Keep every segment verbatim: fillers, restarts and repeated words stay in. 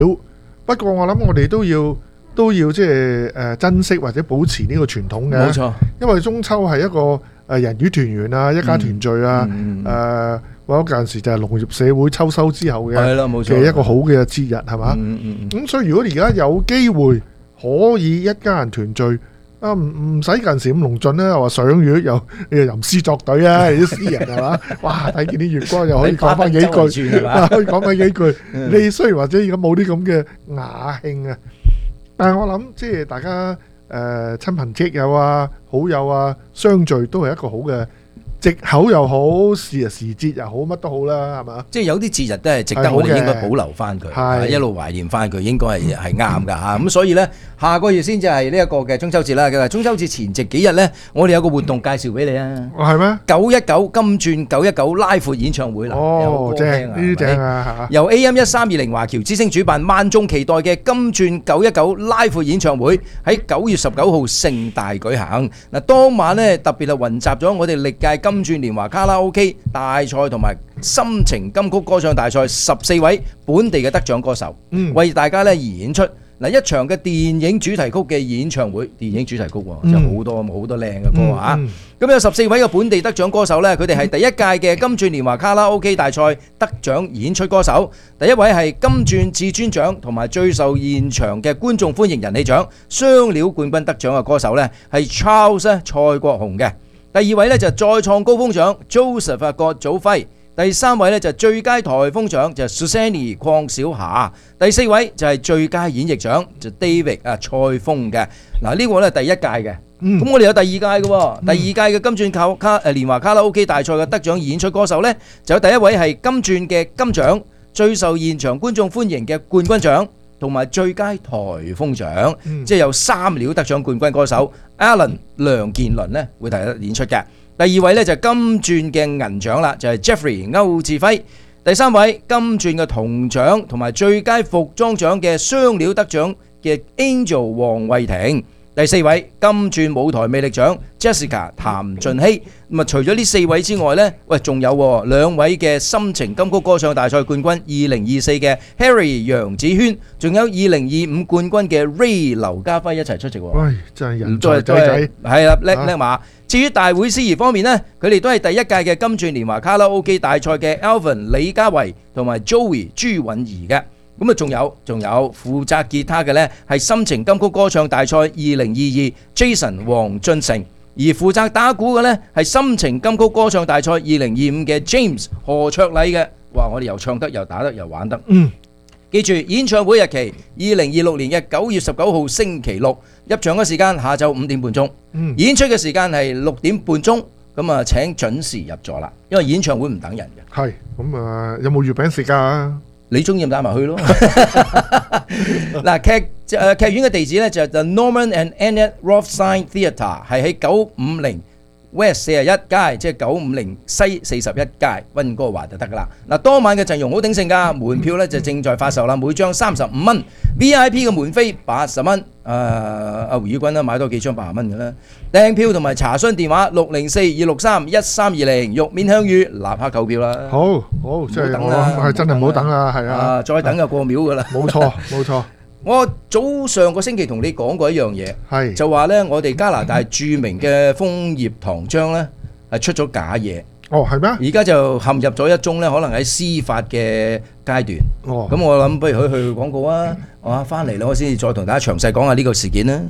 不過我諗我哋都要都要即係誒珍惜或者保持呢個傳統嘅。 冇錯， 因為中秋係一個誒人與團圓啊，一家團聚啊，誒或者有陣時就係農業社會秋收之後嘅嘅一個好嘅節日係嘛？咁所以如果而家有機會可以一家人團聚。啊，唔唔使近時咁隆盡咧，又話賞月又又吟詩作對啊，啲詩人係嘛？哇，睇見啲月光又可以講翻幾句，可以講翻幾句。你雖然或者而家冇啲咁嘅雅興啊，但係我諗即係大家誒親朋戚友啊、好友啊相聚都係一個好嘅藉口又好，時日時節又好，乜都好啦，係嘛？ 即係有啲節日都係值得我哋應該保留翻佢，一路懷念翻佢，應該係係啱㗎嚇。咁所以咧，下個月先至係呢一個嘅中秋節啦。佢話中秋節前夕幾日咧，我哋有個活動介紹俾你啊。 哦，係咩？ 九一九金鑽九一九拉闊演唱會啦。 哦，正呢啲正啊！ 由 A M 一三二零華僑之聲主辦，萬眾期待嘅金鑽九一九拉闊演唱會喺九月十九號盛大舉行。嗱，當晚咧特別係雲集咗我哋歷屆金金鑽年華卡拉 OK 大賽同埋心情金曲歌唱大賽十四位本地嘅得獎歌手，嗯、為大家咧演出嗱一場嘅電影主題曲嘅演唱會，電影主題曲喎，嗯、就好多好多靚嘅歌嚇。咁、嗯嗯、有十四位嘅本地得獎歌手咧，佢哋係第一屆嘅金鑽年華卡拉 OK 大賽得獎演出歌手。第一位係金鑽至尊獎同埋最受現場嘅觀眾歡迎人氣獎雙料冠軍得獎嘅歌手咧，係 Charles 咧蔡國雄嘅。第二位咧就再創高峰獎 Joseph 郭祖輝，第三位咧就最佳颱風獎就 Susanny 鄺小霞，第四位就係最佳演繹獎就 David 啊蔡峰嘅。嗱呢個咧第一屆嘅，咁、嗯、我哋有第二屆嘅喎，嗯、第二屆嘅金鑽卡卡誒年華卡拉 OK 大賽嘅得獎演出歌手咧，就有第一位係金鑽嘅金獎最受現場觀眾歡迎嘅冠軍獎。同埋最佳颱風獎，嗯、即係有三料得獎冠軍歌手 Alan 梁健倫咧會第一演出嘅。第二位咧就係金鑽嘅銀獎啦，就係、是、Jeffrey 歐志輝。第三位金鑽嘅銅獎同埋最佳服裝獎嘅雙料得獎嘅 Angel 黃慧婷。第四位金鑽舞台魅力獎 Jessica 譚俊熙。咁啊，除咗呢四位之外呢，喂，仲有兩位嘅心情金曲歌唱大賽冠軍，二零二四嘅 Harry 楊子軒，仲有二零二五冠軍嘅 Ray 劉家輝一齊出席。 喂，真係人才仔仔， 係啦，叻叻馬。至於大會司儀方面呢，佢哋都係第一屆嘅金鑽年華卡拉 OK 大賽嘅 Alvin 李家維同埋 Joey 朱允儀嘅。咁啊，仲有仲有負責吉他嘅呢係心情金曲歌唱大賽二零二二 Jason 黃俊成，而負責打鼓嘅呢係心情金曲歌唱大賽二零二五嘅 James 何卓禮嘅。哇！我哋又唱得又打得又玩得。嗯，記住演唱會日期二零二六年嘅九月十九號星期六，入場嘅時間下晝五點半鐘，嗯、演出嘅時間係六點半鐘。咁啊，請準時入座啦，因為演唱會唔等人嘅。係咁啊，有冇月餅食㗎？ 你中意帶埋去咯。嗱，劇誒劇院嘅地址咧就係 The Norman and Annette Rothstein Theatre， 係喺九五零 West 四十一街，即係九五零西四十一街溫哥華就得噶啦。嗱，當晚嘅陣容好鼎盛㗎，門票咧就正在發售啦，每張三十五蚊 ，V I P 嘅門飛八十蚊。誒阿胡宇君啦，買多幾張八十蚊嘅啦。訂票同埋查詢電話六零四二六三一三二零，玉面香芋，立刻購票啦。 好好，即係我係真係唔好等啊，係啊， 再等就過秒㗎啦。 冇錯冇錯。 我早上個星期同你講過一樣嘢，係就話咧，我哋加拿大著名嘅楓葉糖漿咧係出咗假嘢。 哦，係咩？ 而家就陷入咗一宗咧，可能喺司法嘅階段。哦，咁我諗不如去去廣告啊！我翻嚟啦，我先至再同大家詳細講下呢個事件啦。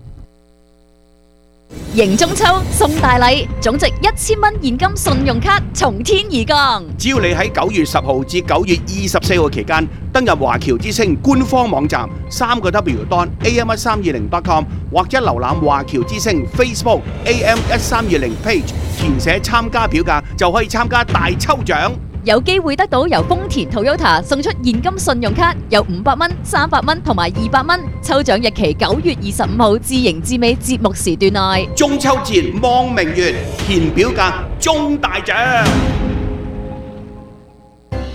迎中秋送大禮，總值一千蚊現金信用卡從天而降。 只要你喺九月十號至九月二十四號期間登入華僑之星官方網站三個 W dot A M 一三二零 dot com 或者瀏覽華僑之星 Facebook A M 一三二零 page， 填寫參加表格就可以參加大抽獎。 有機會得到由豐田 Toyota 送出現金信用卡，有五百蚊、三百蚊同埋二百蚊。抽獎日期九月二十五號至迎至尾節目時段內。 中秋節望明月，填表格中大獎。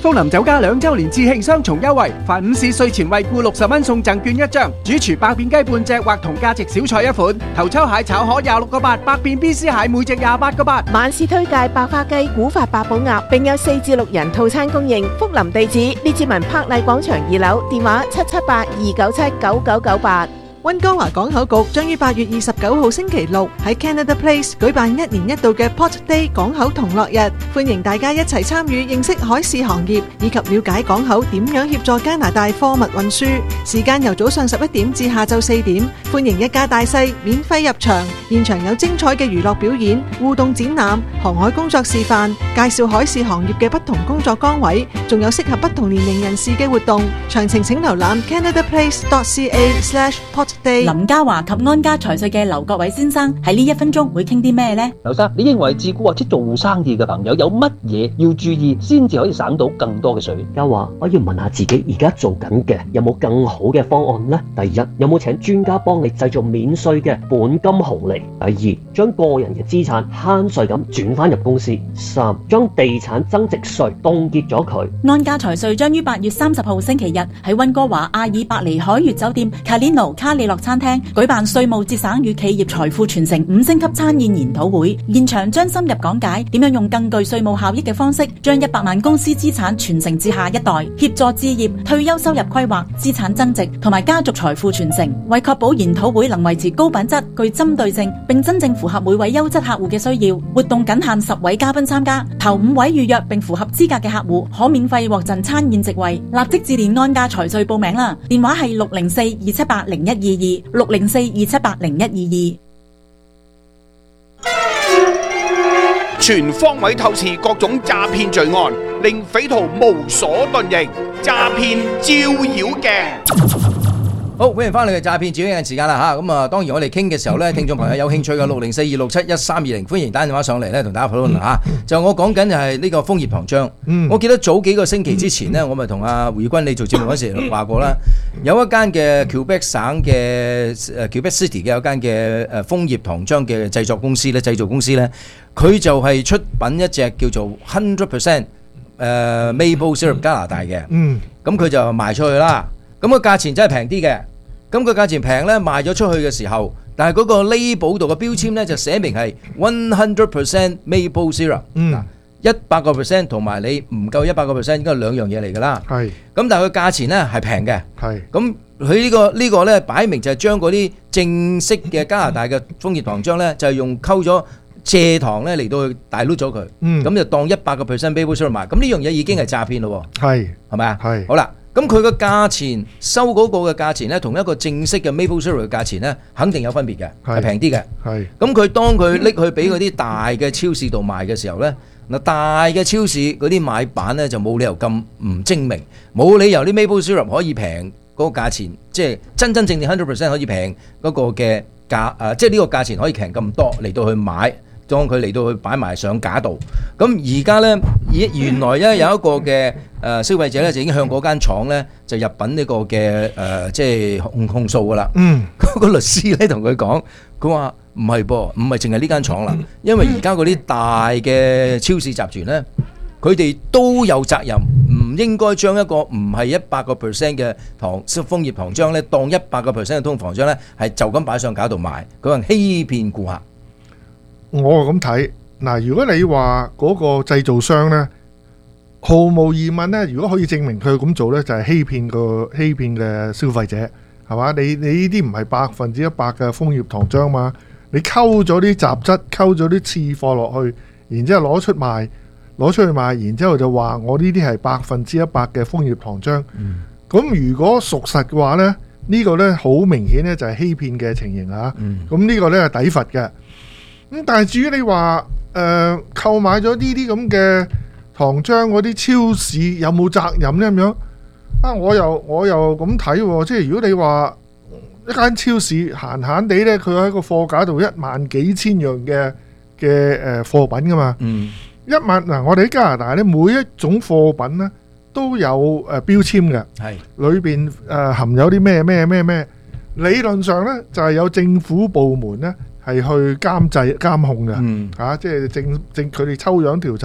福林酒家兩週年致慶雙重優惠，凡午市稅前惠顧六十蚊送贈券一張，主廚百變雞半隻或同價值小菜一款，頭抽蟹炒河廿六個八，百變 B C 蟹每隻廿八個八。 晚市推介百花雞、古法八寶鴨，並有四至六人套餐供應。福林地址：列治文柏麗廣場二樓，電話七七八二九七九九九八。 溫哥華港口局將於八月二十九號星期六喺 Canada Place 舉辦一年一度嘅 Port Day 港口同樂日，歡迎大家一齊參與，認識海事行業以及了解港口點樣協助加拿大貨物運輸。時間由早上十一點至下晝四點，歡迎一家大細免費入場，現場有精彩嘅娛樂表演、互動展覽、航海工作示範，介紹海事行業嘅不同工作崗位，仲有適合不同年齡人士嘅活動。詳情請瀏覽 canadaplace dot c a slash port。 林家華及安家財稅嘅劉國偉先生喺呢一分鐘會傾啲咩呢？ 劉生，你認為自雇或者做生意嘅朋友有乜嘢要注意，先至可以省到更多嘅稅？ 家華，我要問下自己而家做緊嘅有冇更好嘅方案呢？第一，有冇請專家幫你製造免稅嘅本金紅利？第二，將個人嘅資產慳稅咁轉翻入公司。三，將地產增值稅凍結咗佢。 安家財稅將於八月三十號星期日喺溫哥華阿爾伯尼海悅酒店 Calino 卡里諾餐廳舉辦稅務節省與企業財富傳承五星級餐宴研討會，現場將深入講解點樣用更具稅務效益嘅方式，將一百萬公司資產傳承至下一代，協助置業、退休收入規劃、資產增值同埋家族財富傳承。為確保研討會能維持高品質、具針對性，並真正符合每位優質客戶嘅需要，活動僅限十位嘉賓參加，頭五位預約並符合資格嘅客戶可免費獲贈餐宴席位。立即致電安家財稅報名啦，電話係六零四二七八零一二二。六零四二七八零一二二，全方位透視各種詐騙罪案，令匪徒無所遁形。詐騙照妖鏡。 好，歡迎翻嚟嘅詐騙照妖鏡時間啦吓，咁啊，當然我哋傾嘅時候咧，聽眾朋友有興趣嘅六零四二六七一三二零，歡迎打電話上嚟咧，同大家討論吓。就我講緊就係呢個楓葉糖漿。嗯，我記得早幾個星期之前呢，我咪同阿胡耀君你做節目嗰時話過啦，有一間嘅 Quebec 省嘅誒 Quebec City 嘅有間嘅誒楓葉糖漿嘅製作公司咧，製造公司咧，佢就係出品一隻叫做 hundred percent 誒 Maple Syrup 加拿大嘅。嗯，咁佢就賣出去啦。咁個價錢真係平啲嘅。咁個價錢平咧，賣咗出去嘅時候，但係嗰個 label 度嘅標籤咧就寫明係 one hundred percent maple syrup。嗯，一百個 percent 同埋你唔夠一百個 percent 應該係兩樣嘢嚟㗎啦。係。咁但係佢價錢咧係平嘅。係。咁佢呢個呢個咧擺明就係將嗰啲正式嘅加拿大嘅楓葉糖漿咧，就係用溝咗蔗糖咧嚟到去大碌咗佢。嗯。咁就當一百個 percent maple syrup 賣。咁呢樣嘢已經係詐騙咯。係。係咪啊？係。好啦。咁佢個價錢收嗰個嘅價錢咧，同一個正式嘅 maple syrup 嘅價錢咧，肯定有分別嘅，係平啲嘅。係。咁佢當佢拎去俾嗰啲大嘅超市度賣嘅時候咧，嗱大嘅超市嗰啲買板咧就冇理由咁唔精明，冇理由啲 maple syrup 可以平嗰個價錢，即係真真正正 hundred percent 可以平嗰個嘅價誒，即係呢個價錢可以平咁多嚟到去買。當佢嚟到去擺埋上架度，咁而家咧，原來咧有一個嘅誒消費者咧就已經向嗰間廠咧就入稟呢個嘅誒即係控控訴噶啦。嗯，嗰個律師咧同佢講，佢話唔係噃，唔係淨係呢間廠啦，因為而家嗰啲大嘅超市集團咧，佢哋都有責任，唔應該將一個唔係一百個 percent 嘅糖楓葉糖漿咧，當一百個 percent 嘅通糖漿咧，係就咁擺上架度賣，佢話欺騙顧客。 我咁睇嗱，如果你話嗰個製造商呢，毫無疑問呢，如果可以證明佢咁做呢，就係欺騙個欺騙嘅消費者，係嘛？你你呢啲唔係百分之一百嘅楓葉糖漿嘛？你溝咗啲雜質，溝咗啲次貨落去，然之後攞出賣，攞出去賣，然之後就話我呢啲係百分之一百嘅楓葉糖漿。咁、嗯、如果屬實嘅話呢，呢、呢個呢好明顯呢就係欺騙嘅情形啊！咁、嗯、呢個呢係抵罰嘅。咁但係至於你話誒購買咗呢啲咁嘅糖漿嗰啲超市有冇責任呢？咁樣啊？我又我又咁睇喎，即係如果你話一間超市閒閒地呢，佢喺個貨架度一萬幾千樣嘅嘅誒貨品噶嘛。嗯。一萬嗱，我哋喺加拿大呢，每一種貨品呢都有誒標籤嘅。係。裏邊誒含有啲咩咩咩咩，理論上呢就係有政府部門呢係去監製監控嘅。嗯，嚇、啊，即係政政佢哋抽樣調查，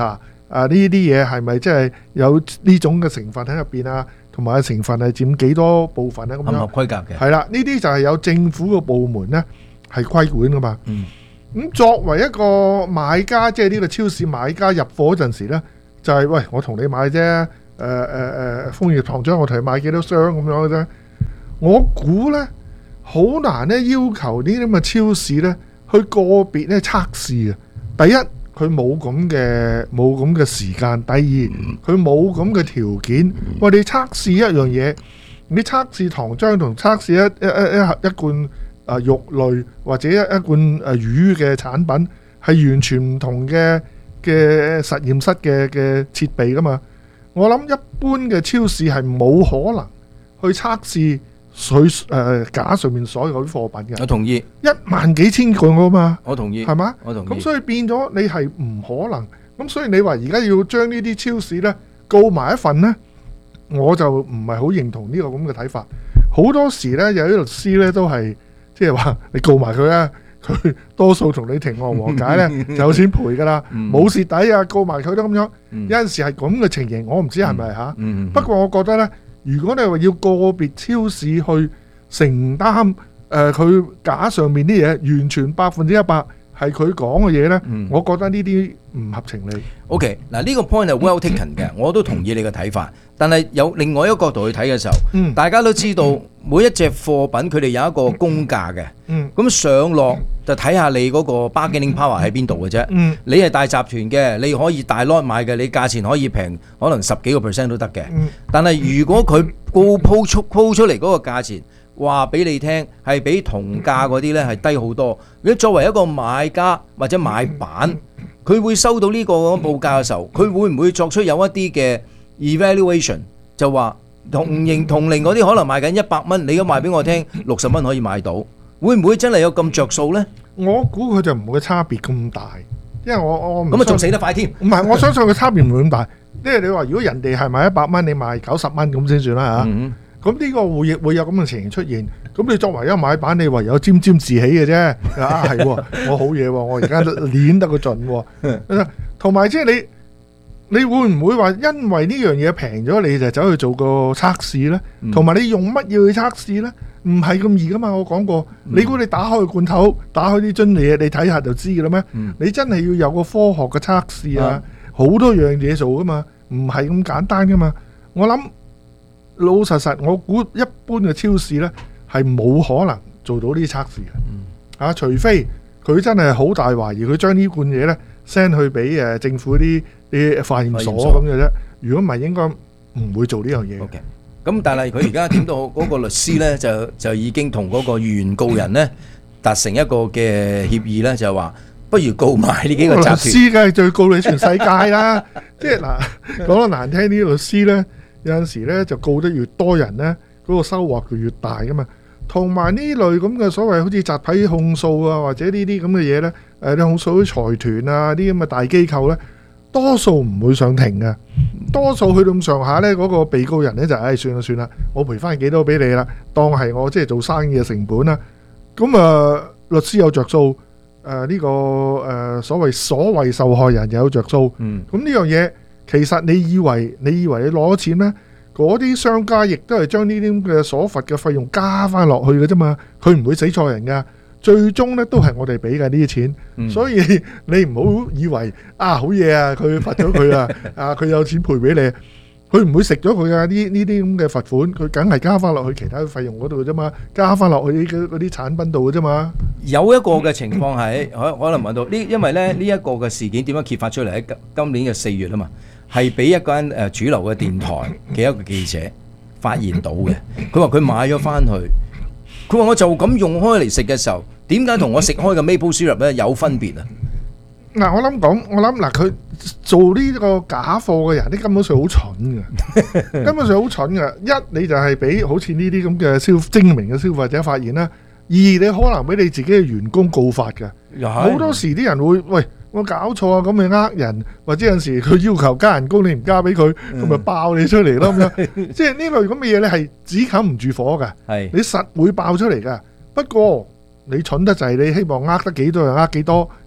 啊呢啲嘢係咪即係有呢種嘅成分喺入邊啊？同埋成分係佔幾多部分咧？咁樣合唔合規格嘅？ 係啦，呢啲就係有政府嘅部門咧係規管噶嘛。 嗯。 咁作為一個買家，即係呢個超市買家入貨嗰陣時咧，就係、是、喂，我同你買啫。誒誒誒，楓葉糖漿我同你買幾多箱咁樣嘅啫。我估咧好難咧要求呢啲咁嘅超市咧去個別咧測試啊。第一，佢冇咁嘅冇咁嘅時間；第二，佢冇咁嘅條件。喂，你測試一樣嘢，你測試糖漿同測試一一一一一罐啊肉類或者一一罐誒魚嘅產品係完全唔同嘅嘅實驗室嘅嘅設備噶嘛。我諗一般嘅超市係冇可能去測試水誒架上面所有啲貨品嘅。 我同意。 一萬幾千個噶嘛。 我同意。 係嘛？ 我同意。 咁所以變咗你係唔可能。咁所以你話而家要將呢啲超市呢告埋一份呢，我就唔係好認同呢個咁嘅睇法。好多時呢，有啲律師呢都係即係話你告埋佢啊，佢多數同你庭外和解呢就有錢賠噶啦，冇蝕底啊，告埋佢都咁樣。有陣時係咁嘅情形，我唔知係咪嚇。不過我覺得呢，如果你話要個別超市去承擔誒佢架上面啲嘢，完全百分之一百係佢講嘅嘢呢，我覺得呢啲唔合情理。 OK， 嗱呢個 point 係 well taken 嘅，我都同意你嘅睇法。但係有另外一個角度去睇嘅時候，嗯、大家都知道、嗯、每一隻貨品佢哋有一個公價嘅，咁、嗯、上落就睇下你嗰個 bargaining power 喺邊度嘅啫。嗯、你係大集團嘅，你可以大 lot 買嘅，你價錢可以平，可能十幾個 percent 都得嘅。嗯、但係如果佢高鋪出鋪出嚟嗰個價錢，話俾你聽係比同價嗰啲呢係低好多。如果作為一個買家或者買板，佢會收到呢個報價嘅時候，佢會唔會作出有一啲嘅 evaluation 就話同型同齡嗰啲可能賣緊一百蚊，你而家賣俾我聽六十蚊可以買到，會唔會真係有咁着數呢？ 我估佢就唔會差別咁大，因為我我咁啊仲死得快添。 唔係，我相信佢差別唔會咁大，因為你話如果人哋係賣一百蚊，你賣九十蚊咁先算啦嚇。嗯咁呢個會會有咁嘅情形出現，咁你作為一個買板，你唯有沾沾自喜嘅啫。啊，係喎，我好嘢喎，我而家練得個盡喎。同埋即係你，你會唔會話因為呢樣嘢平咗，你就走去做個測試呢？同埋你用乜嘢去測試呢？唔係咁易噶嘛。我講過，你估你打開個罐頭，打開啲樽嘢，你睇下就知嘅啦咩？嗯、你真係要有個科學嘅測試啊，好、嗯、多樣嘢做噶嘛，唔係咁簡單噶嘛。我諗。老實實，我估一般嘅超市呢係冇可能做到呢啲測試嘅，嗯啊，除非佢真係好大懷疑，佢將呢罐嘢呢 send 去俾誒政府啲啲化驗所咁嘅啫。如果唔係，應該唔會做呢樣嘢。 OK，咁但係佢而家點到嗰個律師呢，就就已經同嗰個原告人呢達成一個嘅協議呢，就係話不如告埋呢幾個集團。律師梗係最告你全世界啦，即係嗱講得難聽啲，律師呢。有陣時咧就告得越多人咧，嗰、嗰個收穫就越大噶嘛。同埋呢類咁嘅所謂好似集體控訴啊，或者呢啲咁嘅嘢咧，誒你控訴啲財團啊，啲咁嘅大機構咧，多數唔會上庭嘅。多數去到咁上下咧，嗰、嗰個被告人咧就誒、哎、算啦算啦，我賠翻幾多俾你啦，當係我即係做生意嘅成本啦。咁啊、呃，律師有着數，誒、呃、呢、呢個誒、呃、所謂所謂受害人又有着數。嗯，咁呢樣嘢。其實你以為你以為你攞錢咩？嗰啲商家亦都係將呢啲嘅所罰嘅費用加翻落去嘅啫嘛，佢唔會死錯人噶，最終咧都係我哋俾嘅呢啲錢，嗯、所以你唔好以為啊好嘢啊，佢罰咗佢啊，啊佢有錢賠俾你，佢唔會食咗佢啊呢呢啲咁嘅罰款，佢梗係加翻落去其他費用嗰度嘅啫嘛，加翻落去嗰啲產品度嘅啫嘛。有一個嘅情況係可可能問到呢，因為咧呢一個嘅事件點樣揭發出嚟喺今年嘅四月啊嘛。係俾一間誒主流嘅電台嘅一個記者發現到嘅，佢話佢買咗翻去，佢話我就咁用開嚟食嘅時候，點解同我食開嘅 maple syrup 咧有分別啊？嗱，我諗講，我諗嗱，佢做呢個假貨嘅人，啲根本上好蠢嘅，根本上好蠢嘅。一你就係俾好似呢啲咁嘅消精明嘅消費者發現啦；二你可能俾你自己嘅員工告發嘅，好多時啲人會喂。我搞錯啊！咁咪呃人，或者有陣時佢要求加人工，你唔加俾佢，咁咪爆你出嚟咯咁樣。即係呢類咁嘅嘢咧，係只冚唔住火㗎。係你實會爆出嚟㗎。不過你蠢得滯，你希望呃得幾多就呃幾多，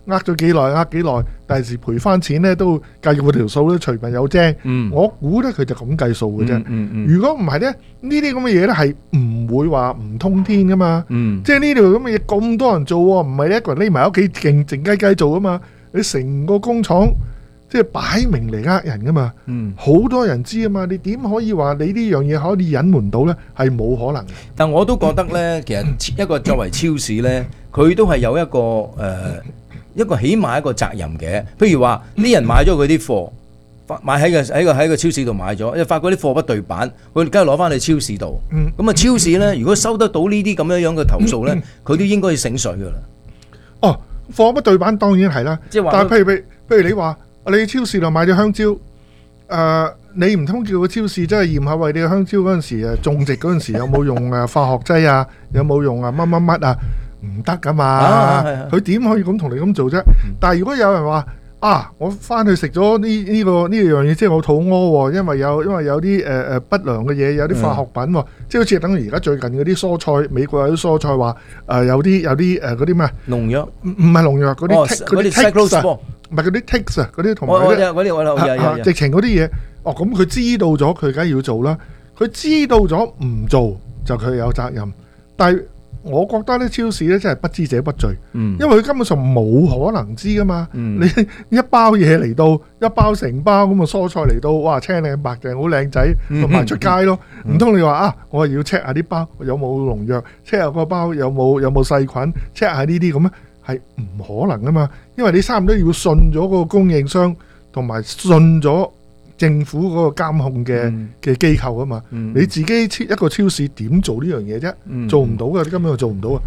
呃咗幾耐，呃幾耐，第時賠翻錢咧都計嗰條數咧，隨便有精。 嗯， 我估咧佢就咁計數嘅啫。 嗯嗯嗯如果唔係咧，呢啲咁嘅嘢咧係唔會話唔通天噶嘛。 嗯， 即係呢條咁嘅嘢咁多人做喎，唔係你一個人匿埋屋企靜靜雞雞做啊嘛。你成個工廠即係擺明嚟呃人噶嘛。 嗯， 好多人知啊嘛。你點可以話你呢樣嘢可以隱瞞到咧？係冇可能嘅。 但我都覺得咧，其實一個作為超市咧，佢都係有一個誒、呃、一個起碼一個責任嘅。譬如話啲人買咗佢啲貨，買喺個喺個喺個超市度買咗，一發覺啲貨不對版，佢梗係攞翻去超市度。 嗯， 咁啊超市咧，如果收得到呢啲咁樣樣嘅投訴咧，佢都應該要醒水噶啦。 哦，貨不對版當然係啦， 即係話但係譬如譬如譬如你話你喺超市度買咗香蕉，誒、呃、你唔通叫個超市真係驗下為你嘅香蕉嗰陣時誒種植嗰陣時有冇用誒化學劑啊，有冇用啊乜乜乜啊？唔得噶嘛，佢點可以咁同你咁做啫？但係如果有人話啊，我翻去食咗呢呢個呢樣嘢，即係我肚屙喎，因為有因為有啲誒誒不良嘅嘢，有啲化學品喎，即係好似等於而家最近嗰啲蔬菜，美國有啲蔬菜話誒有啲有啲誒嗰啲咩農藥， 唔唔係農藥嗰啲嗰啲 ticks 啊，唔係嗰啲 ticks 啊，嗰啲同埋嗰啲嗰啲直情嗰啲嘢，哦咁佢知道咗，佢梗係要做啦。佢知道咗唔做就佢有責任，但係。我覺得咧超市咧真係不知者不罪，嗯、因為佢根本上冇可能知噶嘛。嗯、你一包嘢嚟到，一包成包咁嘅蔬菜嚟到，哇青靚白淨好靚仔，咪賣出街咯。唔通、嗯、你話啊，我係要 check 下啲包有冇農藥 ，check 下個包有冇有冇細菌 ，check 下呢啲咁咧，係唔可能噶嘛。因為你差唔多要信咗個供應商，同埋信咗政府嗰個監控嘅嘅機構啊嘛，嗯、你自己一個超市點做呢樣嘢啫？嗯、做唔到嘅，你根本就做唔到啊。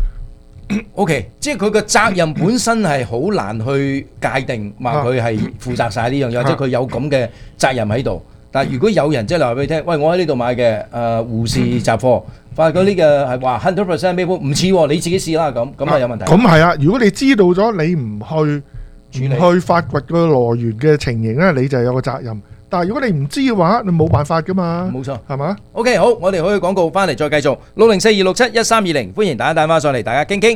OK， 即係佢個責任本身係好難去界定，話佢係負責晒呢樣嘢，或者佢有咁嘅責任喺度。但係如果有人即係話俾你聽，喂，我喺呢度買嘅誒護士雜貨，發覺呢個係話 hundred percent 咩唔似喎，你自己試啦咁，咁係有問題。 咁係啊，如果你知道咗你唔去唔去發掘個來源嘅情形咧，你就有個責任。但係如果你唔知嘅話，你冇辦法噶嘛。 冇錯， 係嘛 ？OK， 好，我哋可以廣告翻嚟再繼續。六零四二六七一三二零，歡迎大家打翻上嚟，大家傾傾。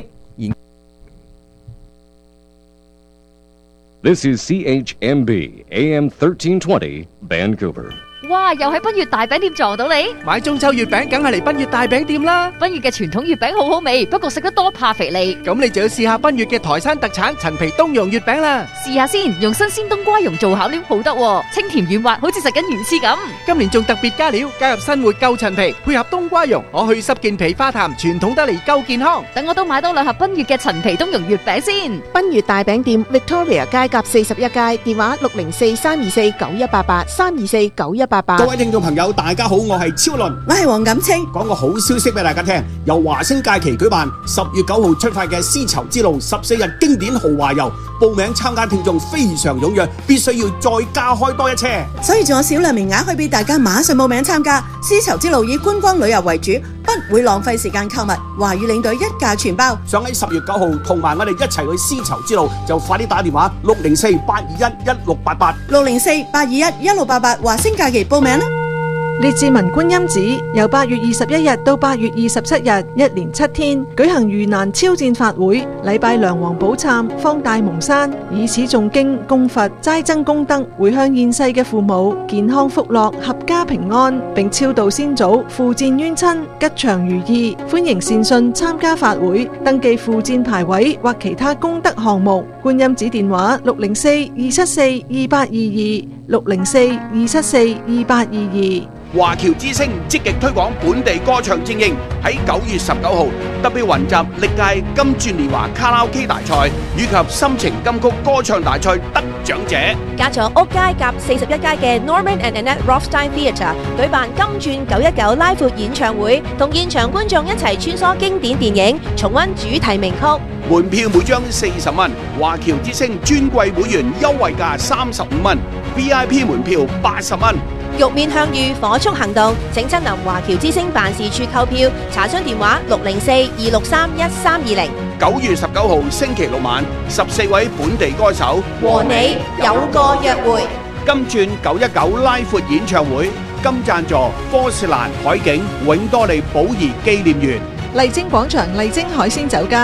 This is C H M B A M thirteen twenty Vancouver。 哇！又喺奔月大餅店撞到你， 買中秋月餅梗係嚟奔月大餅店啦！ 奔月嘅傳統月餅好好味，不過食得多怕肥膩。 咁你就要試下奔月嘅台山特產陳皮冬蓉月餅啦！ 試下先，用新鮮冬瓜蓉做餡料好得喎，清甜軟滑，好似食緊魚翅咁。 今年仲特別加料，加入新活夠陳皮，配合冬瓜蓉，可去濕健脾化痰，傳統得嚟夠健康。 等我都買多兩盒奔月嘅陳皮冬蓉月餅先。 奔月大餅店 Victoria 街甲四十一街，電話六零四三二四九一八八三二四九一八八。 各位聽眾朋友，大家好，我係超倫， 我係黃錦清。 講個好消息俾大家聽，由華星假期舉辦十月九號出發嘅絲綢之路十四日經典豪華遊，報名參加聽眾非常踴躍，必須要再加開多一車， 所以仲有少量名額可以俾大家馬上報名參加。絲綢之路以觀光旅遊為主，不會浪費時間購物，華語領隊一價全包。 想喺十月九號同埋我哋一齊去絲綢之路，就快啲打電話六零四八二一一六八八六零四八二一一六八八華星假期報名啦。 列治文觀音寺由八月二十一日到八月二十七日，一連七天舉行盂蘭超薦法會，禮拜梁皇寶懺，方大蒙山，以此誦經供佛，齋增功德，回向現世嘅父母健康福樂，合家平安，並超度先祖，附薦冤親，吉祥如意。歡迎善信參加法會，登記附薦牌位或其他功德項目。觀音寺電話六零四二七四二八二二六零四二七四二八二二。 華僑之聲積極推廣本地歌唱精英，喺九月十九號特別雲集歷屆金鑽年華卡拉 OK 大賽以及心情金曲歌唱大賽得獎者， 加咗屋街夾四十一街嘅 Norman and Annette Rothstein Theatre 舉辦金鑽九一九拉闊演唱會，同現場觀眾一齊穿梭經典電影，重溫主題名曲。 門票每張四十蚊，華僑之聲尊貴會員優惠價三十五蚊 ，V I P 門票八十蚊。 玉面向隅，火速行動，請親臨華僑之聲辦事處購票，查詢電話六零四二六三一三二零。 九月十九號星期六晚，十四位本地歌手和你有個約會。 金鑽九一九拉闊演唱會，金贊助科士蘭海景永多利寶儀紀念園。 麗晶廣場麗晶海鮮酒家。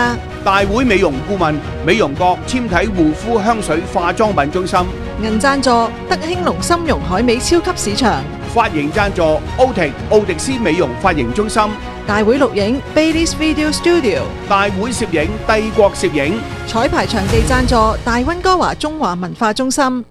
大會美容顧問美容閣纖體護膚香水化妝品中心。 銀贊助德興隆參茸海味超級市場。 髮型贊助奧迪奧迪斯美容髮型中心。 大會錄影 Baileys Video Studio。 大會攝影帝國攝影。 彩排場地贊助大溫哥華中華文化中心。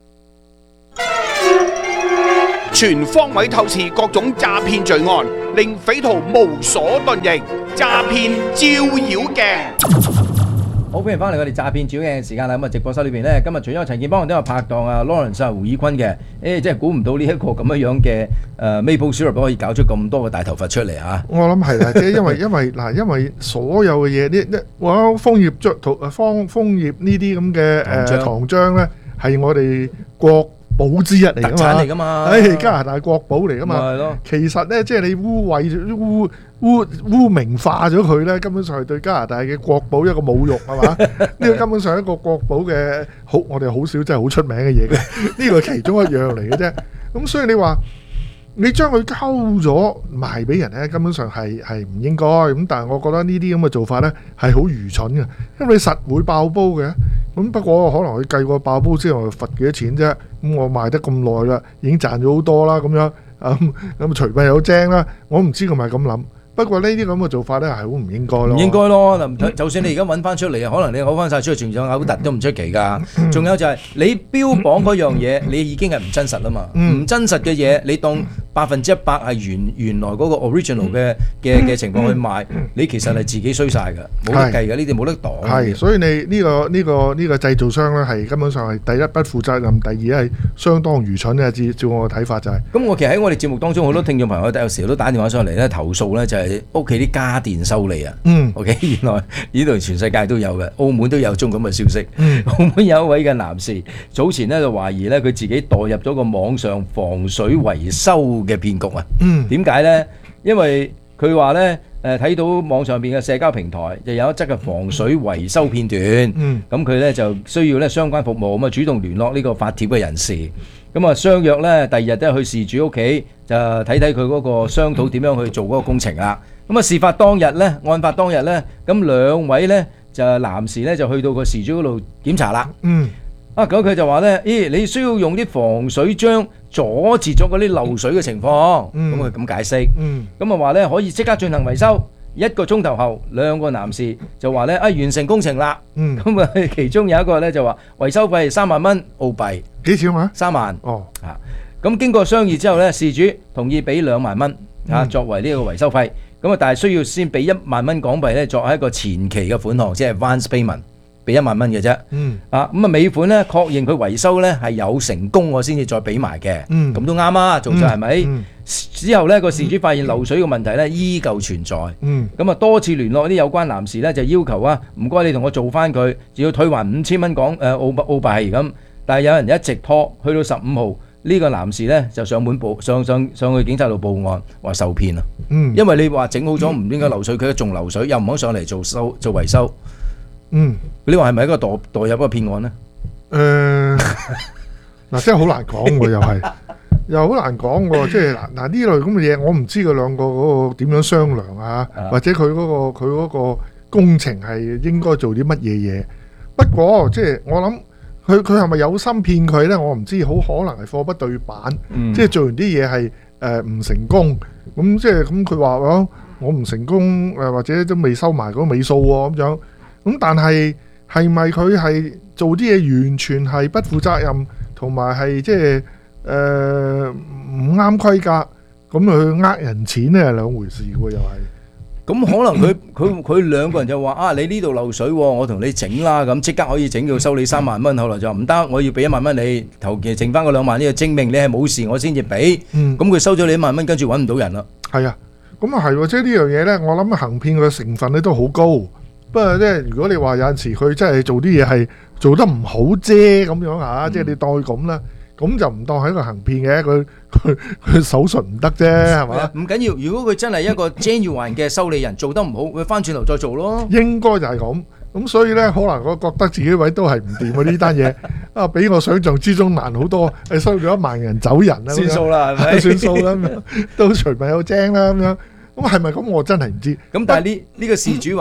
全方位透視各種詐騙罪案，令匪徒無所遁形。詐騙照妖鏡。 好，歡迎翻嚟我哋詐騙照妖鏡嘅時間啦。咁啊，直播室裏邊咧，今日除咗陳建邦，都有拍檔啊 Lawrence 啊胡以坤嘅。誒，真係估唔到呢一個咁樣樣嘅誒 Maple Syrup 可以搞出咁多嘅大頭佛出嚟嚇。 我諗係啦，即係因為因為嗱，因為所有嘅嘢呢呢，我楓葉漿同楓楓葉呢啲咁嘅誒糖漿咧，係我哋國寶之一嚟噶嘛， 特產嚟噶嘛， 誒加拿大國寶嚟噶嘛， 係咯。 其實咧，即係你污穢污污污名化咗佢咧，根本上係對加拿大嘅國寶一個侮辱，係嘛？呢個根本上係一個國寶嘅好，我哋好少真係好出名嘅嘢嘅，呢個係其中一樣嚟嘅啫。咁所以你話你將佢溝咗賣俾人咧，根本上係係唔應該。咁但係我覺得呢啲咁嘅做法咧係好愚蠢嘅，因為你實會爆煲嘅。咁不過可能佢計過爆煲之後罰幾多錢啫？咁我賣得咁耐啦，已經賺咗好多啦，咁樣咁咁隨便有精啦。我唔知佢咪咁諗。不過呢啲咁嘅做法咧係好唔應該咯。 唔應該咯，嗱，就算你而家揾翻出嚟，可能你嘔翻晒出去，仲有嘔突都唔出奇㗎。仲有就係你標榜嗰樣嘢，你已經係唔真實啦嘛。唔真實嘅嘢，你當百分之一百係原原來嗰個 original 嘅嘅嘅情況去賣，你其實係自己衰晒㗎，冇得計㗎，呢啲冇得擋。 係，所以你呢個呢個呢個製造商咧係根本上係第一不負責任，第二係相當愚蠢嘅。照照我嘅睇法就係。 咁我其實喺我哋節目當中，好多聽眾朋友有時都打電話上嚟咧投訴咧，就係屋企啲家電修理啊。 嗯。 OK，原來呢度全世界都有嘅，澳門都有種咁嘅消息。 嗯。 澳門有一位嘅男士，早前咧就懷疑咧佢自己墮入咗個網上防水維修嘅騙局啊。 嗯。 點解咧？因為佢話咧，誒睇到網上邊嘅社交平台就有一則嘅防水維修片段。 嗯。 咁佢咧就需要咧相關服務，咁啊主動聯絡呢個發帖嘅人士。咁啊，相約咧，第二日都係去事主屋企，就睇睇佢嗰個商討點樣去做嗰個工程啦。咁啊，事發當日咧，案發當日咧，咁兩位咧就男士咧就去到個事主嗰度檢查啦。 嗯。 啊，咁佢就話咧，咦，你需要用啲防水漿阻截咗嗰啲漏水嘅情況。嗯。咁佢咁解釋。嗯。咁啊話咧可以即刻進行維修。一個鐘頭後，兩個男士就話咧啊完成工程啦。 嗯。 咁啊，其中有一個咧就話維修費三萬蚊澳幣。 幾錢啊？ 三萬。 哦。 啊，咁經過商議之後咧，事主同意俾兩萬蚊啊作為呢個維修費。咁啊，但係需要先俾一萬蚊港幣咧作為一個前期嘅款項，即係 advance payment，俾一萬蚊嘅啫。 嗯。 啊，咁啊尾款咧確認佢維修咧係有成功，我先至再俾埋嘅。 嗯。 咁都啱啊，做咗係咪？ 嗯。 之後咧個事主發現漏水嘅問題咧依舊存在。 嗯。 咁啊多次聯絡啲有關男士咧就要求啊，唔該你同我做翻佢，就要退還五千蚊港誒澳澳幣咁。但係有人一直拖，去到十五號呢個男士咧就上門報上上上去警察度報案，話受騙啊。 嗯。 因為你話整好咗唔應該漏水，佢仲漏水，又唔肯上嚟做修做維修。 嗯。 你話係咪一個墮墮入一個騙案咧？ 誒，嗱，真係好難講喎，又係。又好難講喎，即係嗱嗱呢類咁嘅嘢，我唔知佢兩個嗰個點樣商量啊，或者佢嗰個佢嗰個工程係應該做啲乜嘢嘢。不過即係我諗，佢佢係咪有心騙佢呢？我唔知，好可能係貨不對版， 嗯、 即係做完啲嘢係誒唔成功，咁即係咁佢話哦，我唔成功誒，或者都未收埋嗰個尾數喎咁樣。咁但係係咪佢係做啲嘢完全係不負責任，同埋係即係？誒唔啱規格，咁去呃人錢咧係兩回事喎，又係。 咁可能佢佢佢兩個人就話啊，你呢度漏水，我同你整啦，咁即刻可以整到收你三萬蚊。後來就唔得，我要俾一萬蚊你，頭期剩翻嗰兩萬呢個證明你係冇事，我先至俾。咁佢收咗你一萬蚊，跟住揾唔到人啦。 係啊，咁啊係喎，即係呢樣嘢咧，我諗行騙嘅成分咧都好高。不過即係如果你話有陣時佢真係做啲嘢係做得唔好啫咁樣嚇，即係你當佢咁啦。咁就唔當係一個行騙嘅，佢佢佢手術唔得啫，係嘛？ 唔緊要，如果佢真係一個 genuine 嘅修理人，做得唔好，佢翻轉頭再做咯。 應該就係咁，咁所以咧，可能我覺得自己位都係唔掂啊！呢單嘢啊，比我想象之中難好多。你收咗一萬人走人啦， 算數啦，係咪？ 算數啦，都隨便有精啦咁樣。咁係咪咁？我真係唔知。 咁但係呢呢個事主話。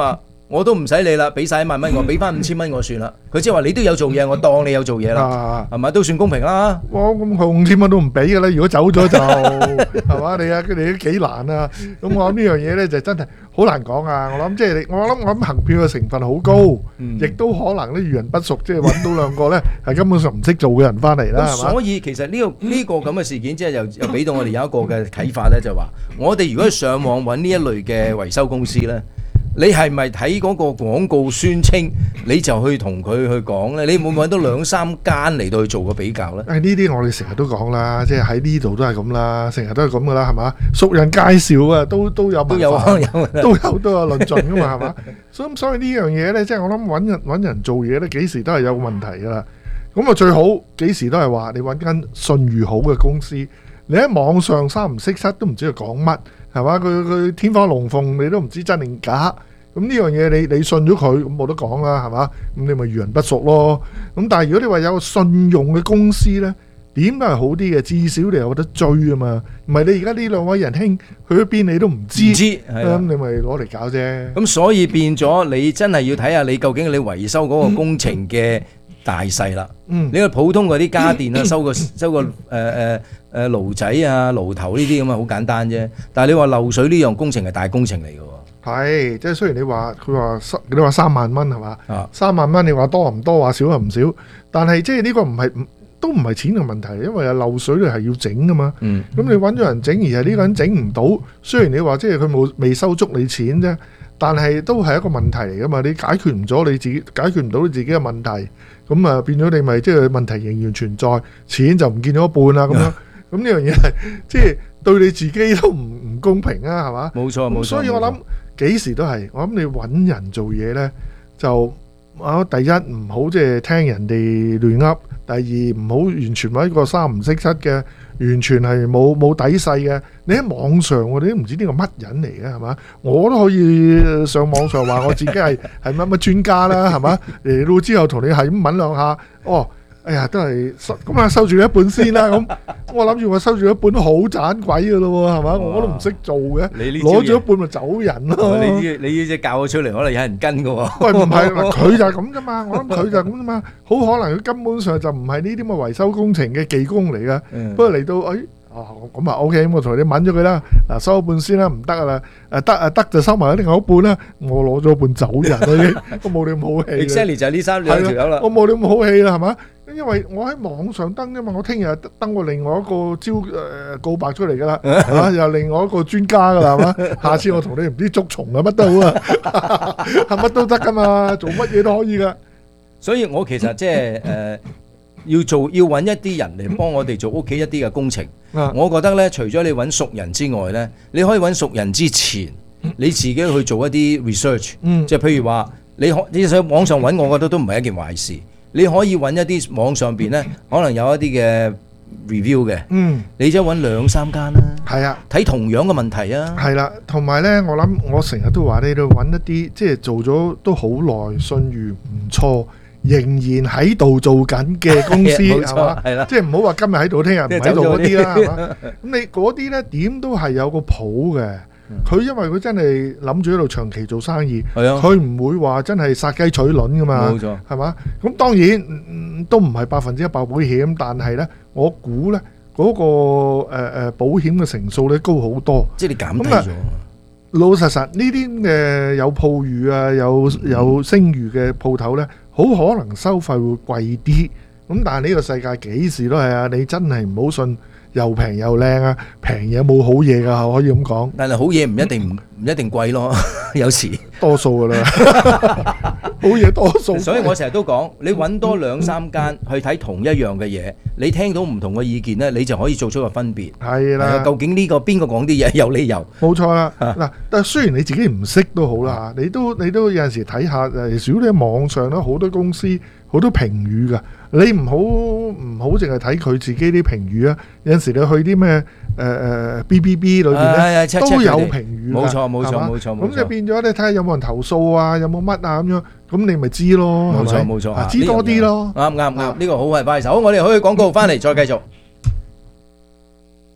我都唔使理啦，俾晒一萬蚊我，俾翻五千蚊我算啦。佢即係話你都有做嘢，我當你有做嘢啦，係咪都算公平啦？ 哇！咁佢五千蚊都唔俾嘅啦，如果走咗就係嘛？你啊，佢哋都幾難啊！咁我諗呢樣嘢咧就真係好難講啊！我諗即係你，我諗我諗行騙嘅成分好高，亦都可能咧遇人不淑，即係揾到兩個咧係根本上唔識做嘅人翻嚟啦，係嘛？ 所以其實呢個呢個咁嘅事件，即係又又俾到我哋有一個嘅啟發咧，就話我哋如果上網揾呢一類嘅維修公司咧。你係咪睇嗰個廣告宣稱，你就去同佢去講咧？你會唔會揾到兩三間嚟到去做個比較咧？ 誒呢啲我哋成日都講啦，即係喺呢度都係咁啦，成日都係咁噶啦，係嘛？熟人介紹啊，都都有都有有都有都有論盡噶嘛，係嘛？所以所以呢樣嘢咧，即係我諗揾人揾人做嘢咧，幾時都係有問題噶啦。咁啊最好幾時都係話你揾間信譽好嘅公司，你喺網上三唔識七都唔知佢講乜。係嘛？佢佢天花龍鳳，你都唔知真定假。咁呢樣嘢你你信咗佢，咁冇得講啦，係嘛？咁你咪遇人不淑咯。咁但係如果你話有個信用嘅公司咧，點都係好啲嘅，至少你有得追啊嘛。唔係你而家呢兩位仁兄去咗邊你都唔知， 唔知咁你咪攞嚟搞啫。 咁所以變咗你真係要睇下你究竟你維修嗰個工程嘅大細啦。嗯，你個普通嗰啲家電啊，收個收個誒誒誒爐仔啊、爐頭呢啲咁啊，好簡單啫。但係你話漏水呢樣工程係大工程嚟嘅喎。係， 即係雖然你話佢話三，你話三萬蚊係嘛？啊，三萬蚊你話多唔多？話少又唔少。但係即係呢個唔係都唔係錢嘅問題，因為漏水你係要整噶嘛。嗯。咁你揾咗人整，而係呢個人整唔到，雖然你話即係佢冇未收足你錢啫，但係都係一個問題嚟噶嘛。你解決唔咗你自己，解決唔到你自己嘅問題，咁啊變咗你咪即係問題仍然存在，錢就唔見咗一半啦咁樣。咁呢樣嘢係即係對你自己都唔唔公平啊，係嘛？冇錯冇錯。所以我諗幾時都係，我諗你揾人做嘢咧，就啊第一唔好即係聽人哋亂噏，第二唔好完全揾一個三唔識七嘅，完全係冇冇底細嘅。你喺網上你都唔知呢個乜人嚟嘅係嘛？我都可以上網上話我自己係係乜乜專家啦，係嘛？嚟到之後同你係咁問兩下，哦。哎呀，都係收咁啊，收住一半先啦。咁我諗住我收住一半都好盞鬼噶咯喎，係嘛？我都唔識做嘅，攞咗一半咪走人咯。 你呢你呢隻教咗出嚟，可能有人跟噶喎。 喂，唔係嗱，佢就係咁啫嘛。我諗佢就係咁啫嘛。好可能佢根本上就唔係呢啲咁嘅維修工程嘅技工嚟噶。不過嚟到誒，哦咁啊 OK，咁我同你問咗佢啦。嗱，收一半先啦，唔得啊啦，誒得啊得就收埋另外一半啦。我攞咗一半走人啦，已經，我冇你咁好氣。 exactly 就係呢三兩條友啦。 我冇你咁好氣啦，係嘛？因為我喺網上登啫嘛，我聽日登過另外一個招誒告白出嚟噶啦，嚇又另外一個專家噶啦，係嘛？下次我同你唔知捉蟲啊乜都好啊，係乜都得噶嘛，做乜嘢都可以噶。 所以我其實即係誒要做要揾一啲人嚟幫我哋做屋企一啲嘅工程。我覺得咧，除咗你揾熟人之外咧，你可以揾熟人之前，你自己去做一啲 research，即係譬如話你可你喺網上揾，我覺得都唔係一件壞事。你可以揾一啲網上邊咧，可能有一啲嘅 review 嘅，嗯，你就揾兩三間啦。 係啊， 睇同樣嘅問題啊。 係啦，同埋咧，我諗我成日都話你都揾一啲即係做咗都好耐，信譽唔錯，仍然喺度做緊嘅公司係嘛？係啦，即係唔好話今日喺度，聽日唔喺度嗰啲啦，係嘛？咁你嗰啲咧點都係有個譜嘅。佢因為佢真係諗住喺度長期做生意，佢唔會話真係殺雞取卵噶嘛，冇錯，係嘛？咁當然、嗯、都唔係百分之一百保險，但係咧，我估咧嗰個誒誒、呃、保險嘅成數咧高好多，即係你減低咗。老實實呢啲嘅有鋪譽啊，有有聲譽嘅鋪頭咧，好可能收費會貴啲。咁但係呢個世界幾時都係啊！你真係唔好信。又平又靚啊！平嘢冇好嘢噶，可以咁講。但係好嘢唔一定唔唔一定貴咯，有時多數噶啦，好嘢多數。所以我成日都講，你揾多兩三間去睇同一樣嘅嘢，你聽到唔同嘅意見咧，你就可以做出個分別。係啦，究竟呢個邊個講啲嘢有理由？冇錯啦。嗱，但係雖然你自己唔識都好啦，你都你都有陣時睇下誒，如果你喺網上咧，好多公司好多評語噶。你唔好唔好淨係睇佢自己啲評語啊！有陣時你去啲咩誒誒 B B B 裏邊咧都有評語，冇錯冇錯冇錯。咁就變咗你睇下有冇人投訴啊，有冇乜啊咁樣，咁你咪知咯。冇錯冇錯，知多啲咯。啱啱啱，呢個好係快手。好，我哋可以廣告翻嚟再繼續。